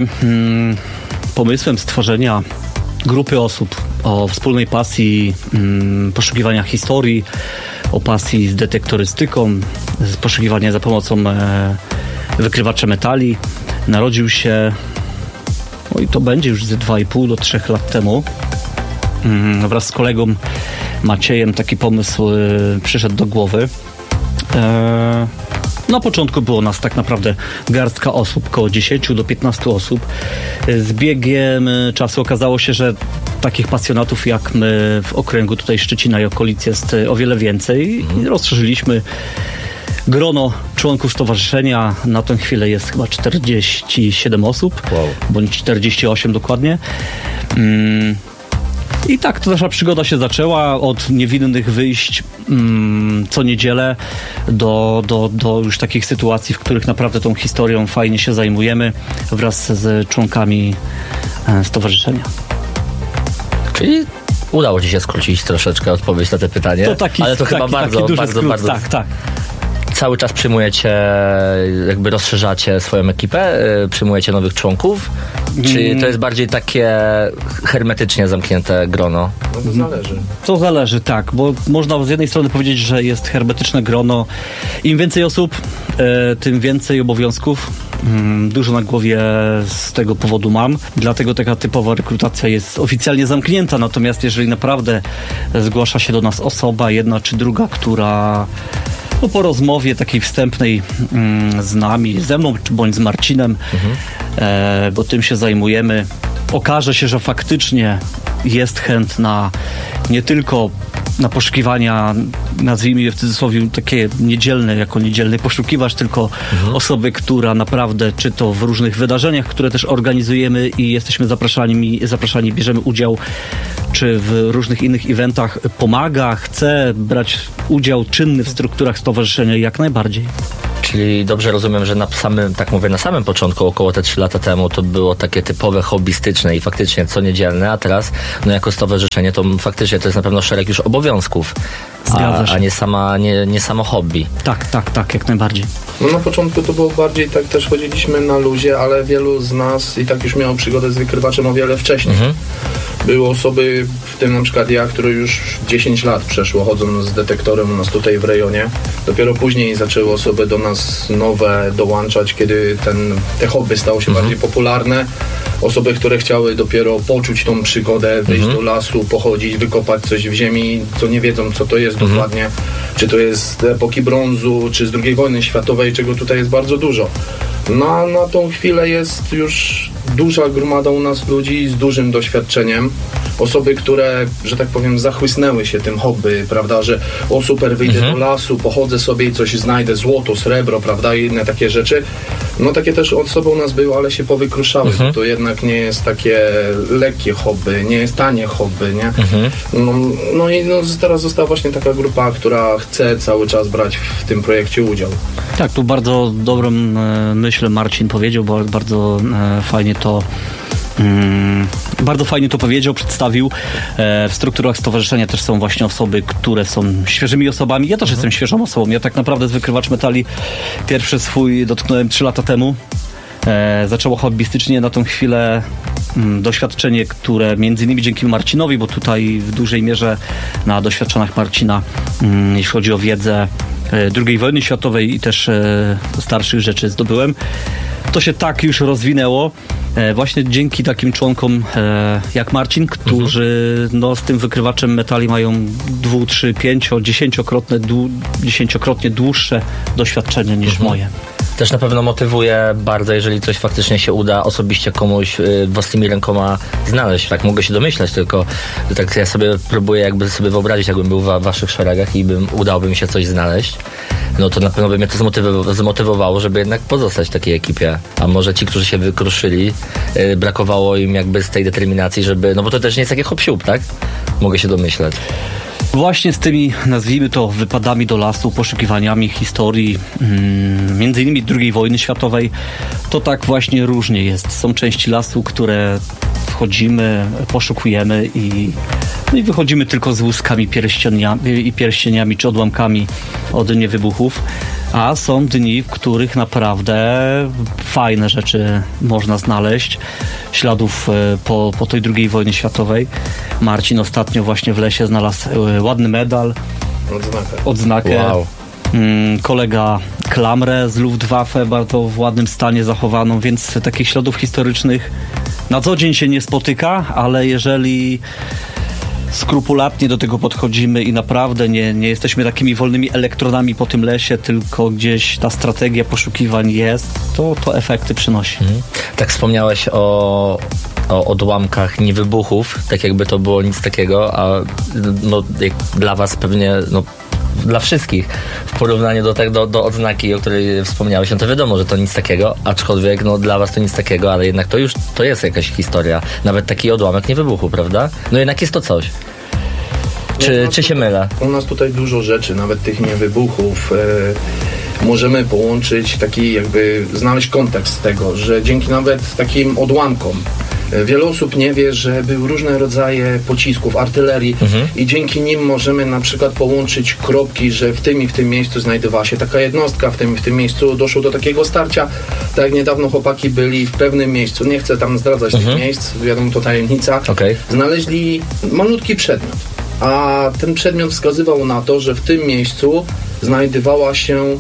S6: pomysłem stworzenia grupy osób o wspólnej pasji poszukiwania historii, o pasji z detektorystyką, z poszukiwania za pomocą wykrywaczy metali narodził się, i to będzie już ze 2,5 do 3 lat temu. Wraz z kolegą Maciejem taki pomysł przyszedł do głowy. Na początku było nas tak naprawdę garstka osób, około 10 do 15 osób. Z biegiem czasu okazało się, że takich pasjonatów jak my w okręgu tutaj Szczecina i okolic jest o wiele więcej. I rozszerzyliśmy grono członków stowarzyszenia. Na tę chwilę jest chyba 47 osób, bądź 48 dokładnie. I tak to nasza przygoda się zaczęła od niewinnych wyjść co niedzielę do już takich sytuacji, w których naprawdę tą historią fajnie się zajmujemy wraz z członkami stowarzyszenia.
S3: Czyli udało ci się skrócić troszeczkę odpowiedź na to pytanie,
S6: To taki,
S3: ale to chyba bardzo
S6: duży skrót,
S3: bardzo
S6: tak.
S3: cały czas przyjmujecie, jakby rozszerzacie swoją ekipę, przyjmujecie nowych członków? Czy to jest bardziej takie hermetycznie zamknięte grono?
S7: No to zależy.
S6: To zależy, tak, bo można z jednej strony powiedzieć, że jest hermetyczne grono. Im więcej osób, tym więcej obowiązków. Dużo na głowie z tego powodu mam, dlatego taka typowa rekrutacja jest oficjalnie zamknięta, natomiast jeżeli naprawdę zgłasza się do nas osoba, jedna czy druga, która po rozmowie takiej wstępnej z nami, ze mną bądź z Marcinem, bo tym się zajmujemy, okaże się, że faktycznie jest chętna nie tylko na poszukiwania, nazwijmy je w cudzysłowie takie niedzielne, jako niedzielny poszukiwacz, tylko osoby, która naprawdę, czy to w różnych wydarzeniach, które też organizujemy i jesteśmy zapraszani, bierzemy udział, czy w różnych innych eventach, pomaga, chce brać udział czynny w strukturach stowarzyszenia jak najbardziej.
S3: Czyli dobrze rozumiem, że na samym początku, około te 3 lata temu, to było takie typowe hobbystyczne i faktycznie co niedzielne, a teraz jako stowarzyszenie to faktycznie to jest na pewno szereg już obowiązków, a nie samo hobby.
S6: Tak, jak najbardziej.
S7: No na początku to było bardziej tak, też chodziliśmy na luzie, ale wielu z nas i tak już miało przygodę z wykrywaczem o wiele wcześniej. Były osoby, w tym na przykład ja, które już 10 lat przeszło, chodzą z detektorem u nas tutaj w rejonie. Dopiero później zaczęły osoby do nas nowe dołączać, kiedy te hobby stało się bardziej popularne. Osoby, które chciały dopiero poczuć tą przygodę, wyjść do lasu, pochodzić, wykopać coś w ziemi, co nie wiedzą, co to jest dokładnie. Czy to jest z epoki brązu, czy z II wojny światowej, czego tutaj jest bardzo dużo. Na tą chwilę jest już duża gromada u nas ludzi z dużym doświadczeniem. Osoby, które, że tak powiem, zachłysnęły się tym hobby, prawda, że o super, wyjdę do lasu, pochodzę sobie i coś znajdę, złoto, srebro, prawda, i inne takie rzeczy. No takie też osoby u nas były, ale się powykruszały, bo to jednak nie jest takie lekkie hobby, nie jest tanie hobby, nie? No i teraz została właśnie taka grupa, która chce cały czas brać w tym projekcie udział.
S6: Tak, tu bardzo dobrą myślę Marcin powiedział, bo bardzo fajnie to powiedział, przedstawił. W strukturach stowarzyszenia też są właśnie osoby, które są świeżymi osobami. Ja też jestem świeżą osobą. Ja tak naprawdę z Wykrywacz Metali pierwszy swój dotknąłem 3 lata temu. Zaczęło hobbystycznie na tą chwilę doświadczenie, które między innymi dzięki Marcinowi, bo tutaj w dużej mierze na doświadczeniach Marcina, jeśli chodzi o wiedzę II wojny światowej i też starszych rzeczy zdobyłem. To się tak już rozwinęło właśnie dzięki takim członkom jak Marcin, którzy z tym wykrywaczem metali mają 2, 3, 5, 10-krotnie dłuższe doświadczenie niż moje.
S3: Też na pewno motywuje bardzo, jeżeli coś faktycznie się uda osobiście komuś własnymi rękoma znaleźć. Tak mogę się domyślać, tylko tak ja sobie próbuję jakby sobie wyobrazić, jakbym był w waszych szeregach i udałoby mi się coś znaleźć. No to na pewno by mnie to zmotywowało, żeby jednak pozostać w takiej ekipie. A może ci, którzy się wykruszyli, brakowało im jakby z tej determinacji, żeby... No bo to też nie jest takie hop-siup, tak? Mogę się domyśleć.
S6: Właśnie z tymi, nazwijmy to, wypadami do lasu, poszukiwaniami historii, między innymi II wojny światowej, to tak właśnie różnie jest. Są części lasu, które wchodzimy, poszukujemy i wychodzimy tylko z łuskami, pierścieniami czy odłamkami od niewybuchów. A są dni, w których naprawdę fajne rzeczy można znaleźć. Śladów po tej II wojnie światowej. Marcin ostatnio właśnie w lesie znalazł ładny medal. Odznakę.
S3: Wow.
S6: Kolega klamrę z Luftwaffe, bardzo w ładnym stanie zachowaną, więc takich śladów historycznych na co dzień się nie spotyka, ale jeżeli skrupulatnie do tego podchodzimy i naprawdę nie jesteśmy takimi wolnymi elektronami po tym lesie, tylko gdzieś ta strategia poszukiwań jest, to efekty przynosi.
S3: Tak wspomniałeś o odłamkach niewybuchów, tak jakby to było nic takiego, a jak dla was pewnie, dla wszystkich w porównaniu do odznaki, o której wspomniałeś, to wiadomo, że to nic takiego, aczkolwiek dla was to nic takiego, ale jednak to jest jakaś historia. Nawet taki odłamek niewybuchu, prawda? No jednak jest to coś. Czy się mylę?
S7: U nas tutaj dużo rzeczy, nawet tych niewybuchów. Możemy połączyć znaleźć kontekst tego, że dzięki nawet takim odłamkom Wiele osób nie wie, że były różne rodzaje pocisków, artylerii i dzięki nim możemy na przykład połączyć kropki, że w tym i w tym miejscu znajdowała się taka jednostka, w tym i w tym miejscu doszło do takiego starcia. Tak jak niedawno chłopaki byli w pewnym miejscu, nie chcę tam zdradzać tych miejsc, wiadomo, to tajemnica, znaleźli malutki przedmiot. A ten przedmiot wskazywał na to, że w tym miejscu znajdowała się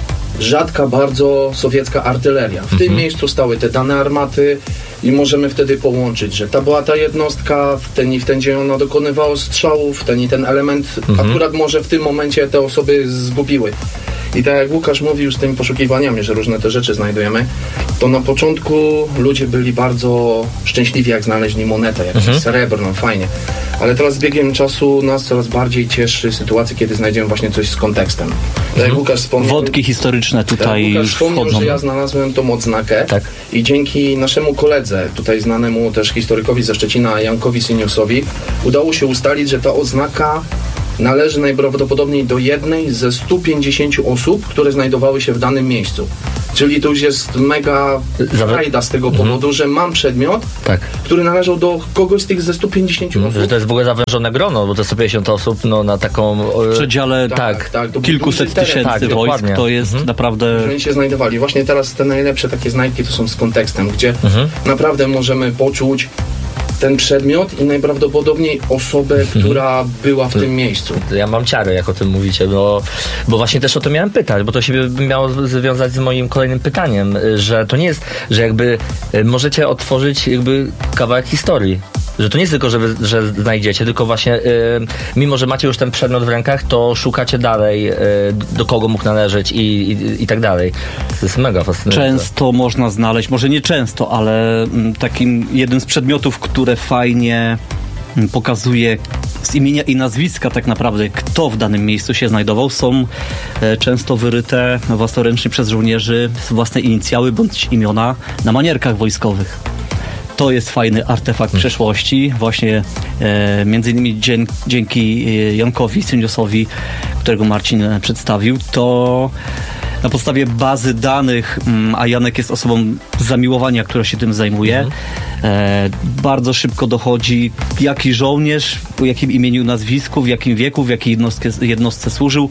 S7: rzadka bardzo sowiecka artyleria. W tym miejscu stały te dane armaty i możemy wtedy połączyć, że ta była ta jednostka, w ten i w ten dzień ona dokonywała strzałów, w ten i ten element akurat może w tym momencie te osoby zgubiły. I tak jak Łukasz mówił z tymi poszukiwaniami, że różne te rzeczy znajdujemy, to na początku ludzie byli bardzo szczęśliwi, jak znaleźli monetę, jakąś srebrną, fajnie. Ale teraz z biegiem czasu nas coraz bardziej cieszy sytuacja, kiedy znajdziemy właśnie coś z kontekstem. Tak jak Łukasz wspomniał,
S6: wątki historyczne tutaj
S7: Łukasz
S6: już
S7: wspomniał,
S6: wchodzą.
S7: że ja znalazłem tą odznakę i dzięki naszemu koledze, tutaj znanemu też historykowi ze Szczecina, Jankowi Syniusowi, udało się ustalić, że ta oznaka należy najprawdopodobniej do jednej ze 150 osób, które znajdowały się w danym miejscu. Czyli to już jest mega frajda z tego powodu, że mam przedmiot, który należał do kogoś z tych ze 150 osób.
S3: Że to jest w ogóle zawężone grono, bo to 150 osób na taką...
S6: W przedziale kilkuset tysięcy wojsk, to jest naprawdę...
S7: Że oni się znajdowali. Właśnie teraz te najlepsze takie znajdki to są z kontekstem, gdzie naprawdę możemy poczuć ten przedmiot i najprawdopodobniej osobę, która była w tym miejscu.
S3: Ja mam ciary, jak o tym mówicie, bo właśnie też o to miałem pytać, bo to się miało związać z moim kolejnym pytaniem, że to nie jest, że jakby możecie otworzyć jakby kawałek historii. Że to nie jest tylko, że znajdziecie, tylko właśnie mimo, że macie już ten przedmiot w rękach, to szukacie dalej, do kogo mógł należeć i tak dalej. To jest mega fascynujące.
S6: Często można znaleźć, może nie często, ale takim jednym z przedmiotów, które fajnie pokazuje z imienia i nazwiska tak naprawdę, kto w danym miejscu się znajdował, są często wyryte własnoręcznie przez żołnierzy własne inicjały bądź imiona na manierkach wojskowych. To jest fajny artefakt przeszłości, właśnie między innymi dzięki Jankowi Syniusowi, którego Marcin przedstawił, to na podstawie bazy danych, a Janek jest osobą z zamiłowania, która się tym zajmuje, bardzo szybko dochodzi, jaki żołnierz, po jakim imieniu, nazwisku, w jakim wieku, w jakiej jednostce służył.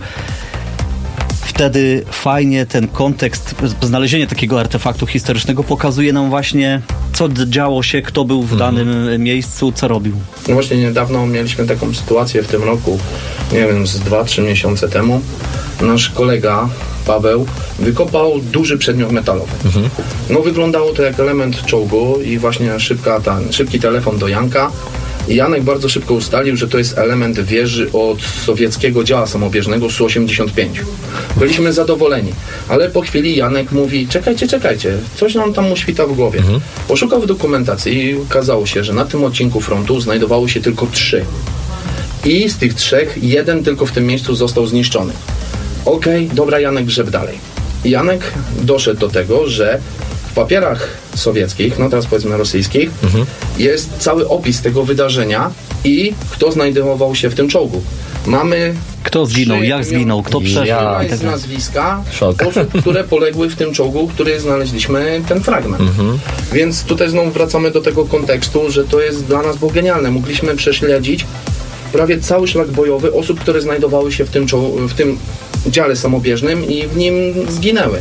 S6: Wtedy fajnie ten kontekst, znalezienie takiego artefaktu historycznego pokazuje nam właśnie, co działo się, kto był w danym miejscu, co robił.
S7: No właśnie niedawno mieliśmy taką sytuację w tym roku, nie wiem, z 2-3 miesiące temu. Nasz kolega Paweł wykopał duży przedmiot metalowy. No wyglądało to jak element czołgu i właśnie szybki telefon do Janka. I Janek bardzo szybko ustalił, że to jest element wieży od sowieckiego działa samobieżnego Su-85. Byliśmy zadowoleni, ale po chwili Janek mówi, czekajcie, coś nam tam uświta w głowie. Poszukał w dokumentacji i okazało się, że na tym odcinku frontu znajdowało się tylko 3. I z tych 3 jeden tylko w tym miejscu został zniszczony. Okej, dobra, Janek grzeb dalej. Janek doszedł do tego, że w papierach sowieckich, no teraz powiedzmy rosyjskich, jest cały opis tego wydarzenia i kto znajdował się w tym czołgu. Mamy...
S6: Kto zginął, jak zginął, kto przeżył.
S7: Z nazwiska osób, które poległy w tym czołgu, który znaleźliśmy ten fragment. Więc tutaj znowu wracamy do tego kontekstu, że to jest dla nas było genialne. Mogliśmy prześledzić prawie cały szlak bojowy osób, które znajdowały się w tym dziale samobieżnym i w nim zginęły.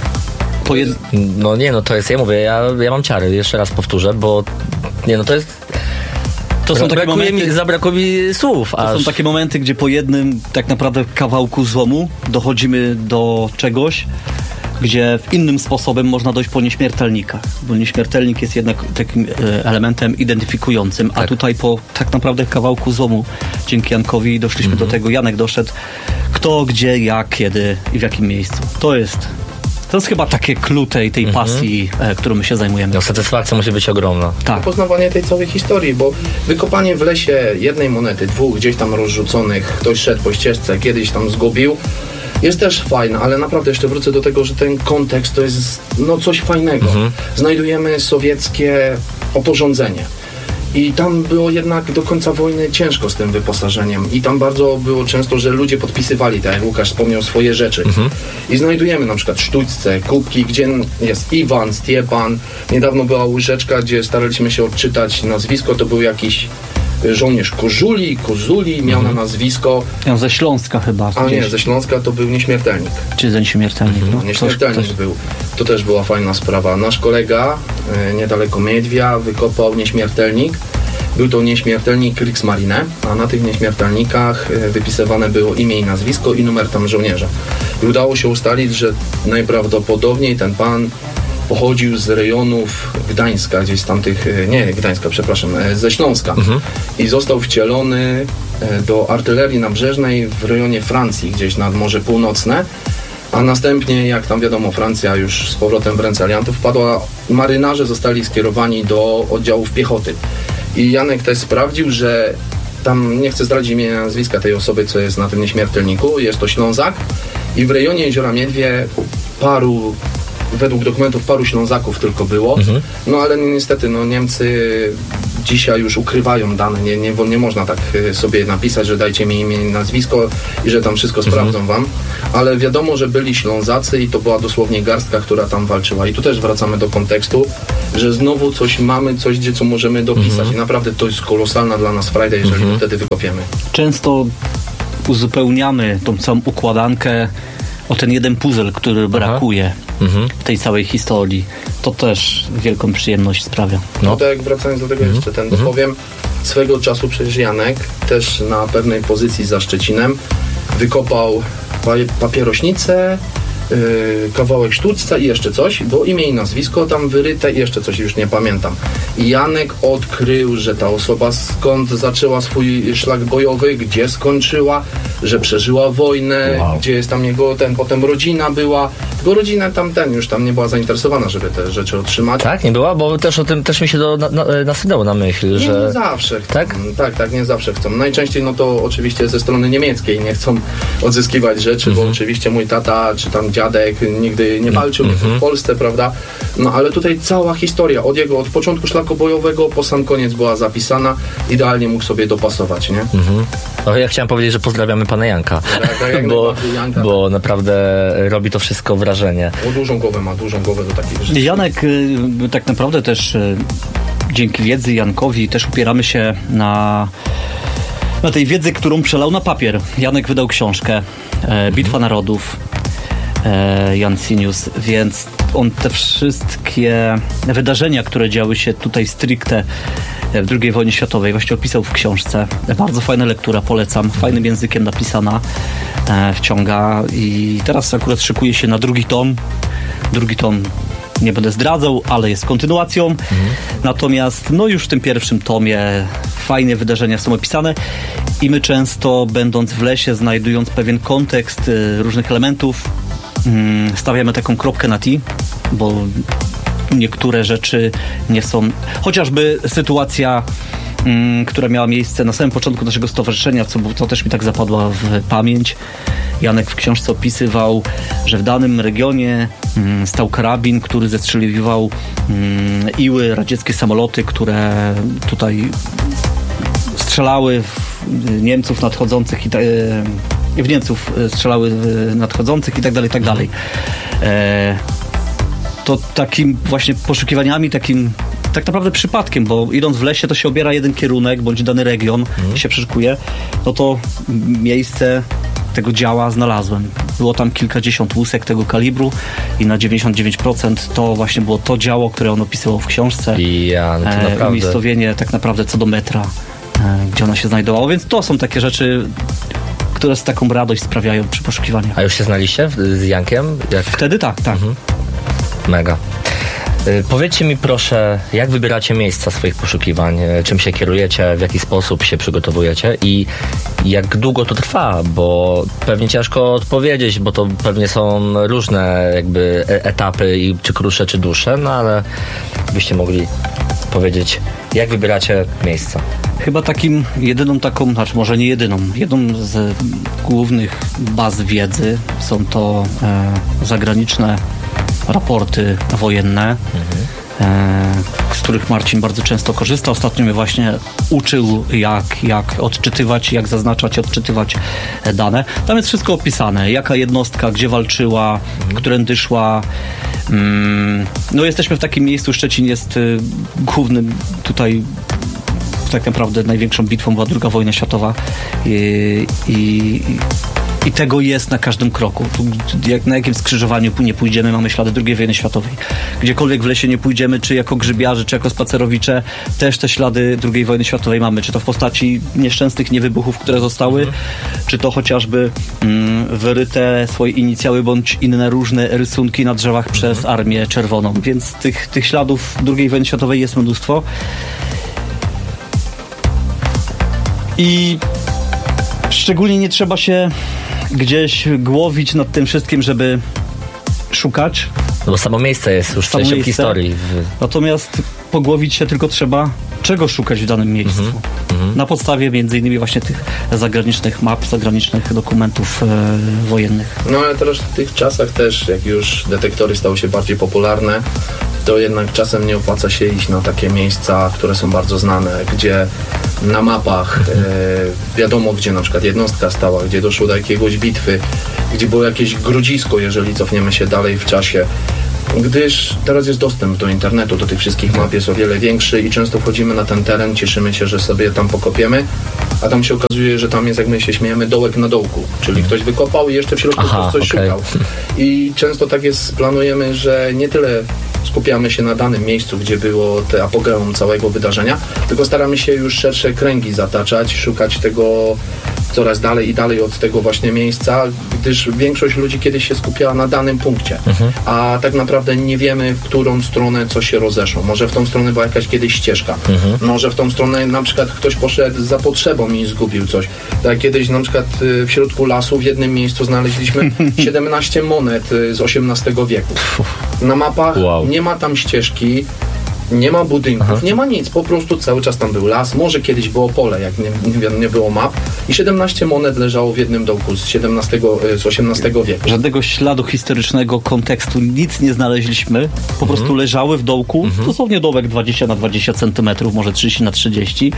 S3: To jest, ja mówię, ja mam ciary, jeszcze raz powtórzę, bo to jest...
S6: To są takie momenty,
S3: zabrakło mi słów.
S6: To są takie momenty, gdzie po jednym tak naprawdę kawałku złomu dochodzimy do czegoś, gdzie innym sposobem można dojść po nieśmiertelnika, bo nieśmiertelnik jest jednak takim elementem identyfikującym, a tutaj po tak naprawdę kawałku złomu dzięki Jankowi doszliśmy do tego, Janek doszedł, kto, gdzie, jak, kiedy i w jakim miejscu. To jest chyba takie clue tej pasji, którą my się zajmujemy.
S3: No, satysfakcja musi być ogromna.
S7: Tak. Poznawanie tej całej historii, bo wykopanie w lesie jednej monety, 2 gdzieś tam rozrzuconych, ktoś szedł po ścieżce, kiedyś tam zgubił, jest też fajne, ale naprawdę jeszcze wrócę do tego, że ten kontekst to jest coś fajnego. Znajdujemy sowieckie oporządzenie. I tam było jednak do końca wojny ciężko z tym wyposażeniem. I tam bardzo było często, że ludzie podpisywali, tak jak Łukasz wspomniał, swoje rzeczy. I znajdujemy na przykład sztućce, kubki, gdzie jest Iwan, Stiepan. Niedawno była łyżeczka, gdzie staraliśmy się odczytać nazwisko. To był jakiś żołnierz Kozuli miał na nazwisko.
S6: Ja ze Śląska chyba.
S7: A nie, ze Śląska to był Nieśmiertelnik.
S6: Czy ze Nieśmiertelnik? No,
S7: Nieśmiertelnik był. To też była fajna sprawa. Nasz kolega niedaleko Miedwia wykopał Nieśmiertelnik. Był to Nieśmiertelnik Kriegsmarine, a na tych Nieśmiertelnikach wypisywane było imię i nazwisko i numer tam żołnierza. I udało się ustalić, że najprawdopodobniej ten pan pochodził z rejonów Gdańska, gdzieś z tamtych, nie Gdańska, przepraszam, ze Śląska. I został wcielony do artylerii nabrzeżnej w rejonie Francji, gdzieś nad Morze Północne. A następnie, jak tam wiadomo, Francja już z powrotem w ręce aliantów wpadła, marynarze zostali skierowani do oddziałów piechoty. I Janek też sprawdził, że tam, nie chcę zdradzić imienia i nazwiska tej osoby, co jest na tym Nieśmiertelniku, jest to Ślązak i w rejonie Jeziora Miedwie według dokumentów paru Ślązaków tylko było, no ale niestety Niemcy dzisiaj już ukrywają dane, nie można tak sobie napisać, że dajcie mi imię i nazwisko i że tam wszystko sprawdzą wam, ale wiadomo, że byli Ślązacy i to była dosłownie garstka, która tam walczyła i tu też wracamy do kontekstu, że znowu coś mamy, co możemy dopisać i naprawdę to jest kolosalna dla nas frajda, jeżeli to wtedy wykopiemy.
S6: Często uzupełniamy tą całą układankę o ten jeden puzzle, który brakuje tej całej historii. To też wielką przyjemność sprawia.
S7: No tak, jak wracając do tego jeszcze dopowiem, swego czasu przecież Janek też na pewnej pozycji za Szczecinem wykopał papierośnicę, kawałek sztućca i jeszcze coś, bo imię i nazwisko tam wyryte i jeszcze coś, już nie pamiętam. I Janek odkrył, że ta osoba skąd zaczęła swój szlak bojowy, gdzie skończyła, że przeżyła wojnę, gdzie jest tam jego, potem rodzina była, tylko rodzina już tam nie była zainteresowana, żeby te rzeczy otrzymać.
S3: Tak, nie była? Bo też o tym też mi się nasunęło na myśl, że...
S7: Nie zawsze chcą.
S3: Tak?
S7: Tak, nie zawsze chcą. Najczęściej to oczywiście ze strony niemieckiej nie chcą odzyskiwać rzeczy, bo oczywiście mój tata, czy tam dziadek nigdy nie walczył w Polsce, prawda? No ale tutaj cała historia od początku szlaku bojowego po sam koniec była zapisana, idealnie mógł sobie dopasować, nie?
S3: No, ja chciałem powiedzieć, że pozdrawiamy pana Janka, bo naprawdę robi to wszystko wrażenie.
S7: Ma dużą głowę do takich rzeczy.
S6: Janek tak naprawdę też dzięki wiedzy Jankowi też opieramy się na tej wiedzy, którą przelał na papier. Janek wydał książkę Bitwa Narodów, Jan Sinius, więc on te wszystkie wydarzenia, które działy się tutaj stricte w II wojnie światowej, właśnie opisał w książce. Bardzo fajna lektura, polecam. Fajnym językiem napisana, wciąga i teraz akurat szykuje się na drugi tom. Drugi tom nie będę zdradzał, ale jest kontynuacją. Natomiast już w tym pierwszym tomie fajne wydarzenia są opisane i my często, będąc w lesie, znajdując pewien kontekst różnych elementów, stawiamy taką kropkę na i, bo niektóre rzeczy nie są... Chociażby sytuacja, która miała miejsce na samym początku naszego stowarzyszenia, co też mi tak zapadła w pamięć. Janek w książce opisywał, że w danym regionie stał karabin, który zestrzeliwał Iły, radzieckie samoloty, które tutaj strzelały w Niemców nadchodzących w Niemców strzelały nadchodzących i tak dalej, i tak dalej. To takim właśnie poszukiwaniami, takim tak naprawdę przypadkiem, bo idąc w lesie to się obiera jeden kierunek, bądź dany region się przeszukuje, no to miejsce tego działa znalazłem. Było tam kilkadziesiąt łusek tego kalibru i na 99% to właśnie było to działo, które on opisywał w książce. Umiejscowienie tak naprawdę co do metra, gdzie ona się znajdowała, więc to są takie rzeczy, które z taką radość sprawiają przy poszukiwaniach.
S3: A już się znaliście z Jankiem?
S6: Wtedy tak.
S3: Mega. Powiedzcie mi proszę, jak wybieracie miejsca swoich poszukiwań, czym się kierujecie, w jaki sposób się przygotowujecie i jak długo to trwa, bo pewnie ciężko odpowiedzieć, bo to pewnie są różne jakby etapy, czy krótsze, czy dłuższe, no ale byście mogli powiedzieć, jak wybieracie miejsca.
S6: Chyba jedną z głównych baz wiedzy są to zagraniczne raporty wojenne, z których Marcin bardzo często korzysta. Ostatnio mnie właśnie uczył, jak odczytywać, jak zaznaczać i odczytywać dane. Tam jest wszystko opisane. Jaka jednostka, gdzie walczyła, którędy szła. No jesteśmy w takim miejscu, Szczecin jest głównym tutaj, tak naprawdę największą bitwą była II wojna światowa i tego jest na każdym kroku. Jak na jakim skrzyżowaniu nie pójdziemy, mamy ślady II wojny światowej. Gdziekolwiek w lesie nie pójdziemy, czy jako grzybiarze, czy jako spacerowicze, też te ślady II wojny światowej mamy. Czy to w postaci nieszczęsnych niewybuchów, które zostały, czy to chociażby wyryte swoje inicjały, bądź inne różne rysunki na drzewach przez Armię Czerwoną. Więc tych śladów II wojny światowej jest mnóstwo. I szczególnie nie trzeba się gdzieś głowić nad tym wszystkim, żeby szukać.
S3: No bo samo miejsce jest już częścią historii.
S6: Natomiast pogłowić się tylko trzeba, czego szukać w danym miejscu. Na podstawie między innymi właśnie tych zagranicznych map, zagranicznych dokumentów wojennych.
S7: No ale teraz w tych czasach też, jak już detektory stały się bardziej popularne, to jednak czasem nie opłaca się iść na takie miejsca, które są bardzo znane, gdzie na mapach wiadomo, gdzie na przykład jednostka stała, gdzie doszło do jakiegoś bitwy, gdzie było jakieś grodzisko, jeżeli cofniemy się dalej w czasie. Gdyż teraz jest dostęp do internetu, do tych wszystkich map jest o wiele większy i często wchodzimy na ten teren, cieszymy się, że sobie tam pokopiemy, a tam się okazuje, że tam jest, jak my się śmiejemy, dołek na dołku, czyli ktoś wykopał i jeszcze w środku ktoś coś szukał. I często tak jest, planujemy, że nie tyle skupiamy się na danym miejscu, gdzie było te apogeum całego wydarzenia, tylko staramy się już szersze kręgi zataczać, szukać tego coraz dalej i dalej od tego właśnie miejsca, gdyż większość ludzi kiedyś się skupiała na danym punkcie, a tak naprawdę nie wiemy, w którą stronę coś się rozeszło. Może w tą stronę była jakaś kiedyś ścieżka, może w tą stronę na przykład ktoś poszedł za potrzebą i zgubił coś. Tak kiedyś na przykład w środku lasu w jednym miejscu znaleźliśmy 17 monet z XVIII wieku. Na mapach nie ma tam ścieżki, nie ma budynków, nie ma nic, po prostu cały czas tam był las, może kiedyś było pole, jak nie było map i 17 monet leżało w jednym dołku z XVIII wieku.
S6: Żadnego śladu historycznego kontekstu, nic nie znaleźliśmy, po prostu leżały w dołku, dosłownie dołek 20 na 20 cm, może 30 na 30.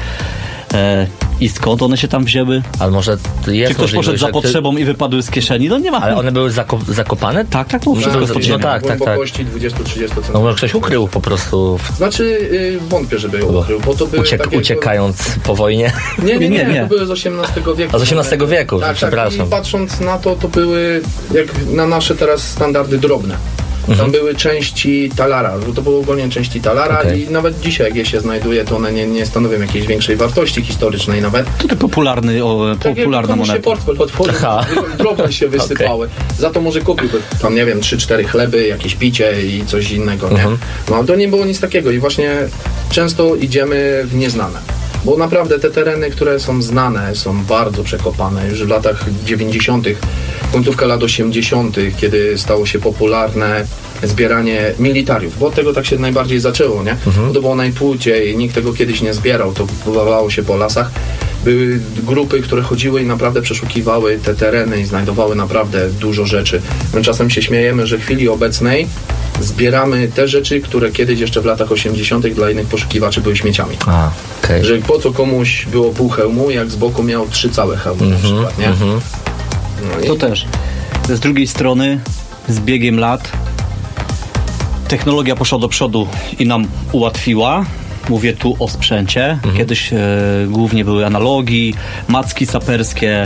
S6: I skąd one się tam wzięły?
S3: Ale może jest
S6: czy ktoś poszedł za potrzebą i wypadły z kieszeni? No nie ma.
S3: Ale one były zakopane?
S6: Tak, to wszystko jest
S7: no tak. Głębokości 20-30 cm.
S3: No może ktoś ukrył po prostu.
S7: Znaczy wątpię, żeby ukrył, bo to były
S3: uciekając po wojnie?
S7: Nie, to były z XVIII wieku.
S3: A z XVIII wieku,
S7: tak,
S3: przepraszam.
S7: Tak, i patrząc na to były jak na nasze teraz standardy drobne. Tam były części talara, to były ogólnie części talara i nawet dzisiaj, jak je się znajduje, to one nie stanowią jakiejś większej wartości historycznej nawet.
S6: To popularna moneta.
S7: Się portfel otworzył, drobne się wysypały. Za to może kupiłby tam, nie wiem, 3-4 chleby, jakieś picie i coś innego, nie? No to nie było nic takiego i właśnie często idziemy w nieznane. Bo naprawdę te tereny, które są znane, są bardzo przekopane. Już w latach 90., końcówka lat 80., kiedy stało się popularne zbieranie militariów, bo od tego tak się najbardziej zaczęło, nie? Bo to było najpłóciej, nikt tego kiedyś nie zbierał, to wywalało się po lasach. Były grupy, które chodziły i naprawdę przeszukiwały te tereny i znajdowały naprawdę dużo rzeczy. My czasem się śmiejemy, że w chwili obecnej zbieramy te rzeczy, które kiedyś jeszcze w latach 80. dla innych poszukiwaczy były śmieciami. Że po co komuś było pół hełmu, jak z boku miał 3 całe hełmy na przykład, nie? No
S6: to też. Z drugiej strony, z biegiem lat technologia poszła do przodu i nam ułatwiła. Mówię tu o sprzęcie. Kiedyś głównie były analogi, macki saperskie,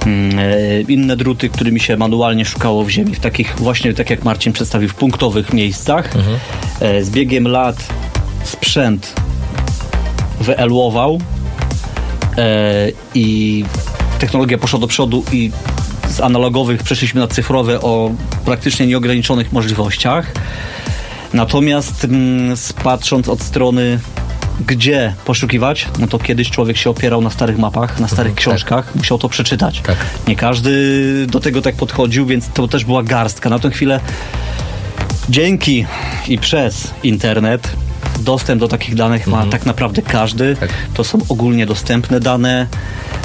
S6: inne druty, którymi się manualnie szukało w ziemi. W takich właśnie, tak jak Marcin przedstawił, w punktowych miejscach. Z biegiem lat sprzęt wyewoluował i technologia poszła do przodu i z analogowych przeszliśmy na cyfrowe o praktycznie nieograniczonych możliwościach. Natomiast patrząc od strony gdzie poszukiwać, no to kiedyś człowiek się opierał na starych mapach, na starych książkach, musiał to przeczytać. Nie każdy do tego tak podchodził, więc to też była garstka. Na tę chwilę dzięki i przez internet dostęp do takich danych ma tak naprawdę każdy. To są ogólnie dostępne dane.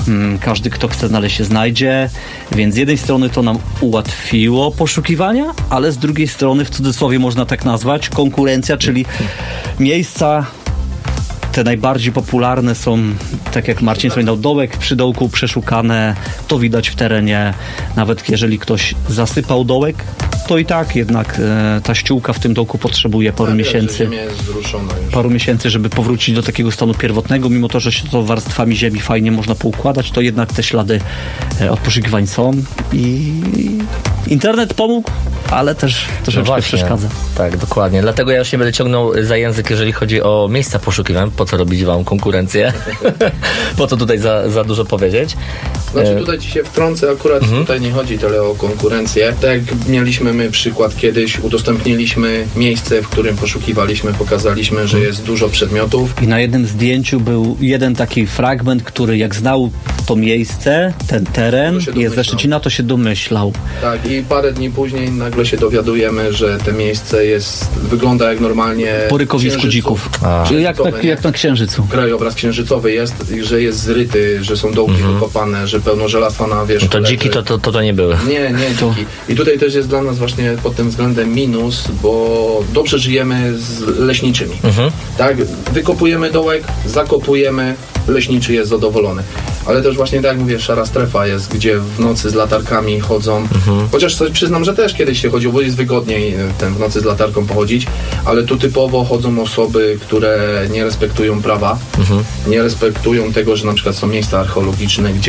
S6: każdy, kto chce znaleźć, się znajdzie, więc z jednej strony to nam ułatwiło poszukiwania, ale z drugiej strony, w cudzysłowie można tak nazwać, konkurencja, czyli miejsca te najbardziej popularne są, tak jak Marcin wspominał, dołek przy dołku przeszukane, to widać w terenie, nawet jeżeli ktoś zasypał dołek, to i tak jednak ta ściółka w tym dołku potrzebuje paru miesięcy. Paru miesięcy, żeby powrócić do takiego stanu pierwotnego, mimo to, że się to warstwami ziemi fajnie można poukładać, to jednak te ślady od poszukiwań są i internet pomógł, ale też troszeczkę przeszkadza.
S3: Tak, dokładnie. Dlatego ja już nie będę ciągnął za język, jeżeli chodzi o miejsca poszukiwań. Po co robić wam konkurencję? Po co tutaj za dużo powiedzieć?
S7: Znaczy tutaj ci się wtrącę, akurat tutaj nie chodzi tyle o konkurencję. Tak jak mieliśmy my przykład kiedyś, udostępniliśmy miejsce, w którym poszukiwaliśmy, pokazaliśmy, że jest dużo przedmiotów.
S6: I na jednym zdjęciu był jeden taki fragment, który jak znał to miejsce, ten teren, jest ze Szczecina, to się domyślał.
S7: Tak, i parę dni później nagle się dowiadujemy, że to miejsce wygląda jak normalnie
S6: po rykowisku dzików. Czyli jak na Księżycu.
S7: Krajobraz księżycowy jest, że jest zryty, że są dołki wykopane, że pełno żelastwa na wierzchu.
S3: To dziki to nie były.
S7: Nie dziki. I tutaj też jest dla nas właśnie pod tym względem minus, bo dobrze żyjemy z leśniczymi. Tak, wykopujemy dołek, zakopujemy, leśniczy jest zadowolony. Ale też właśnie tak jak mówię, szara strefa jest, gdzie w nocy z latarkami chodzą. Chociaż coś przyznam, że też kiedyś się chodziło, bo jest wygodniej w nocy z latarką pochodzić, ale tu typowo chodzą osoby, które nie respektują prawa, nie respektują tego, że na przykład są miejsca archeologiczne, gdzie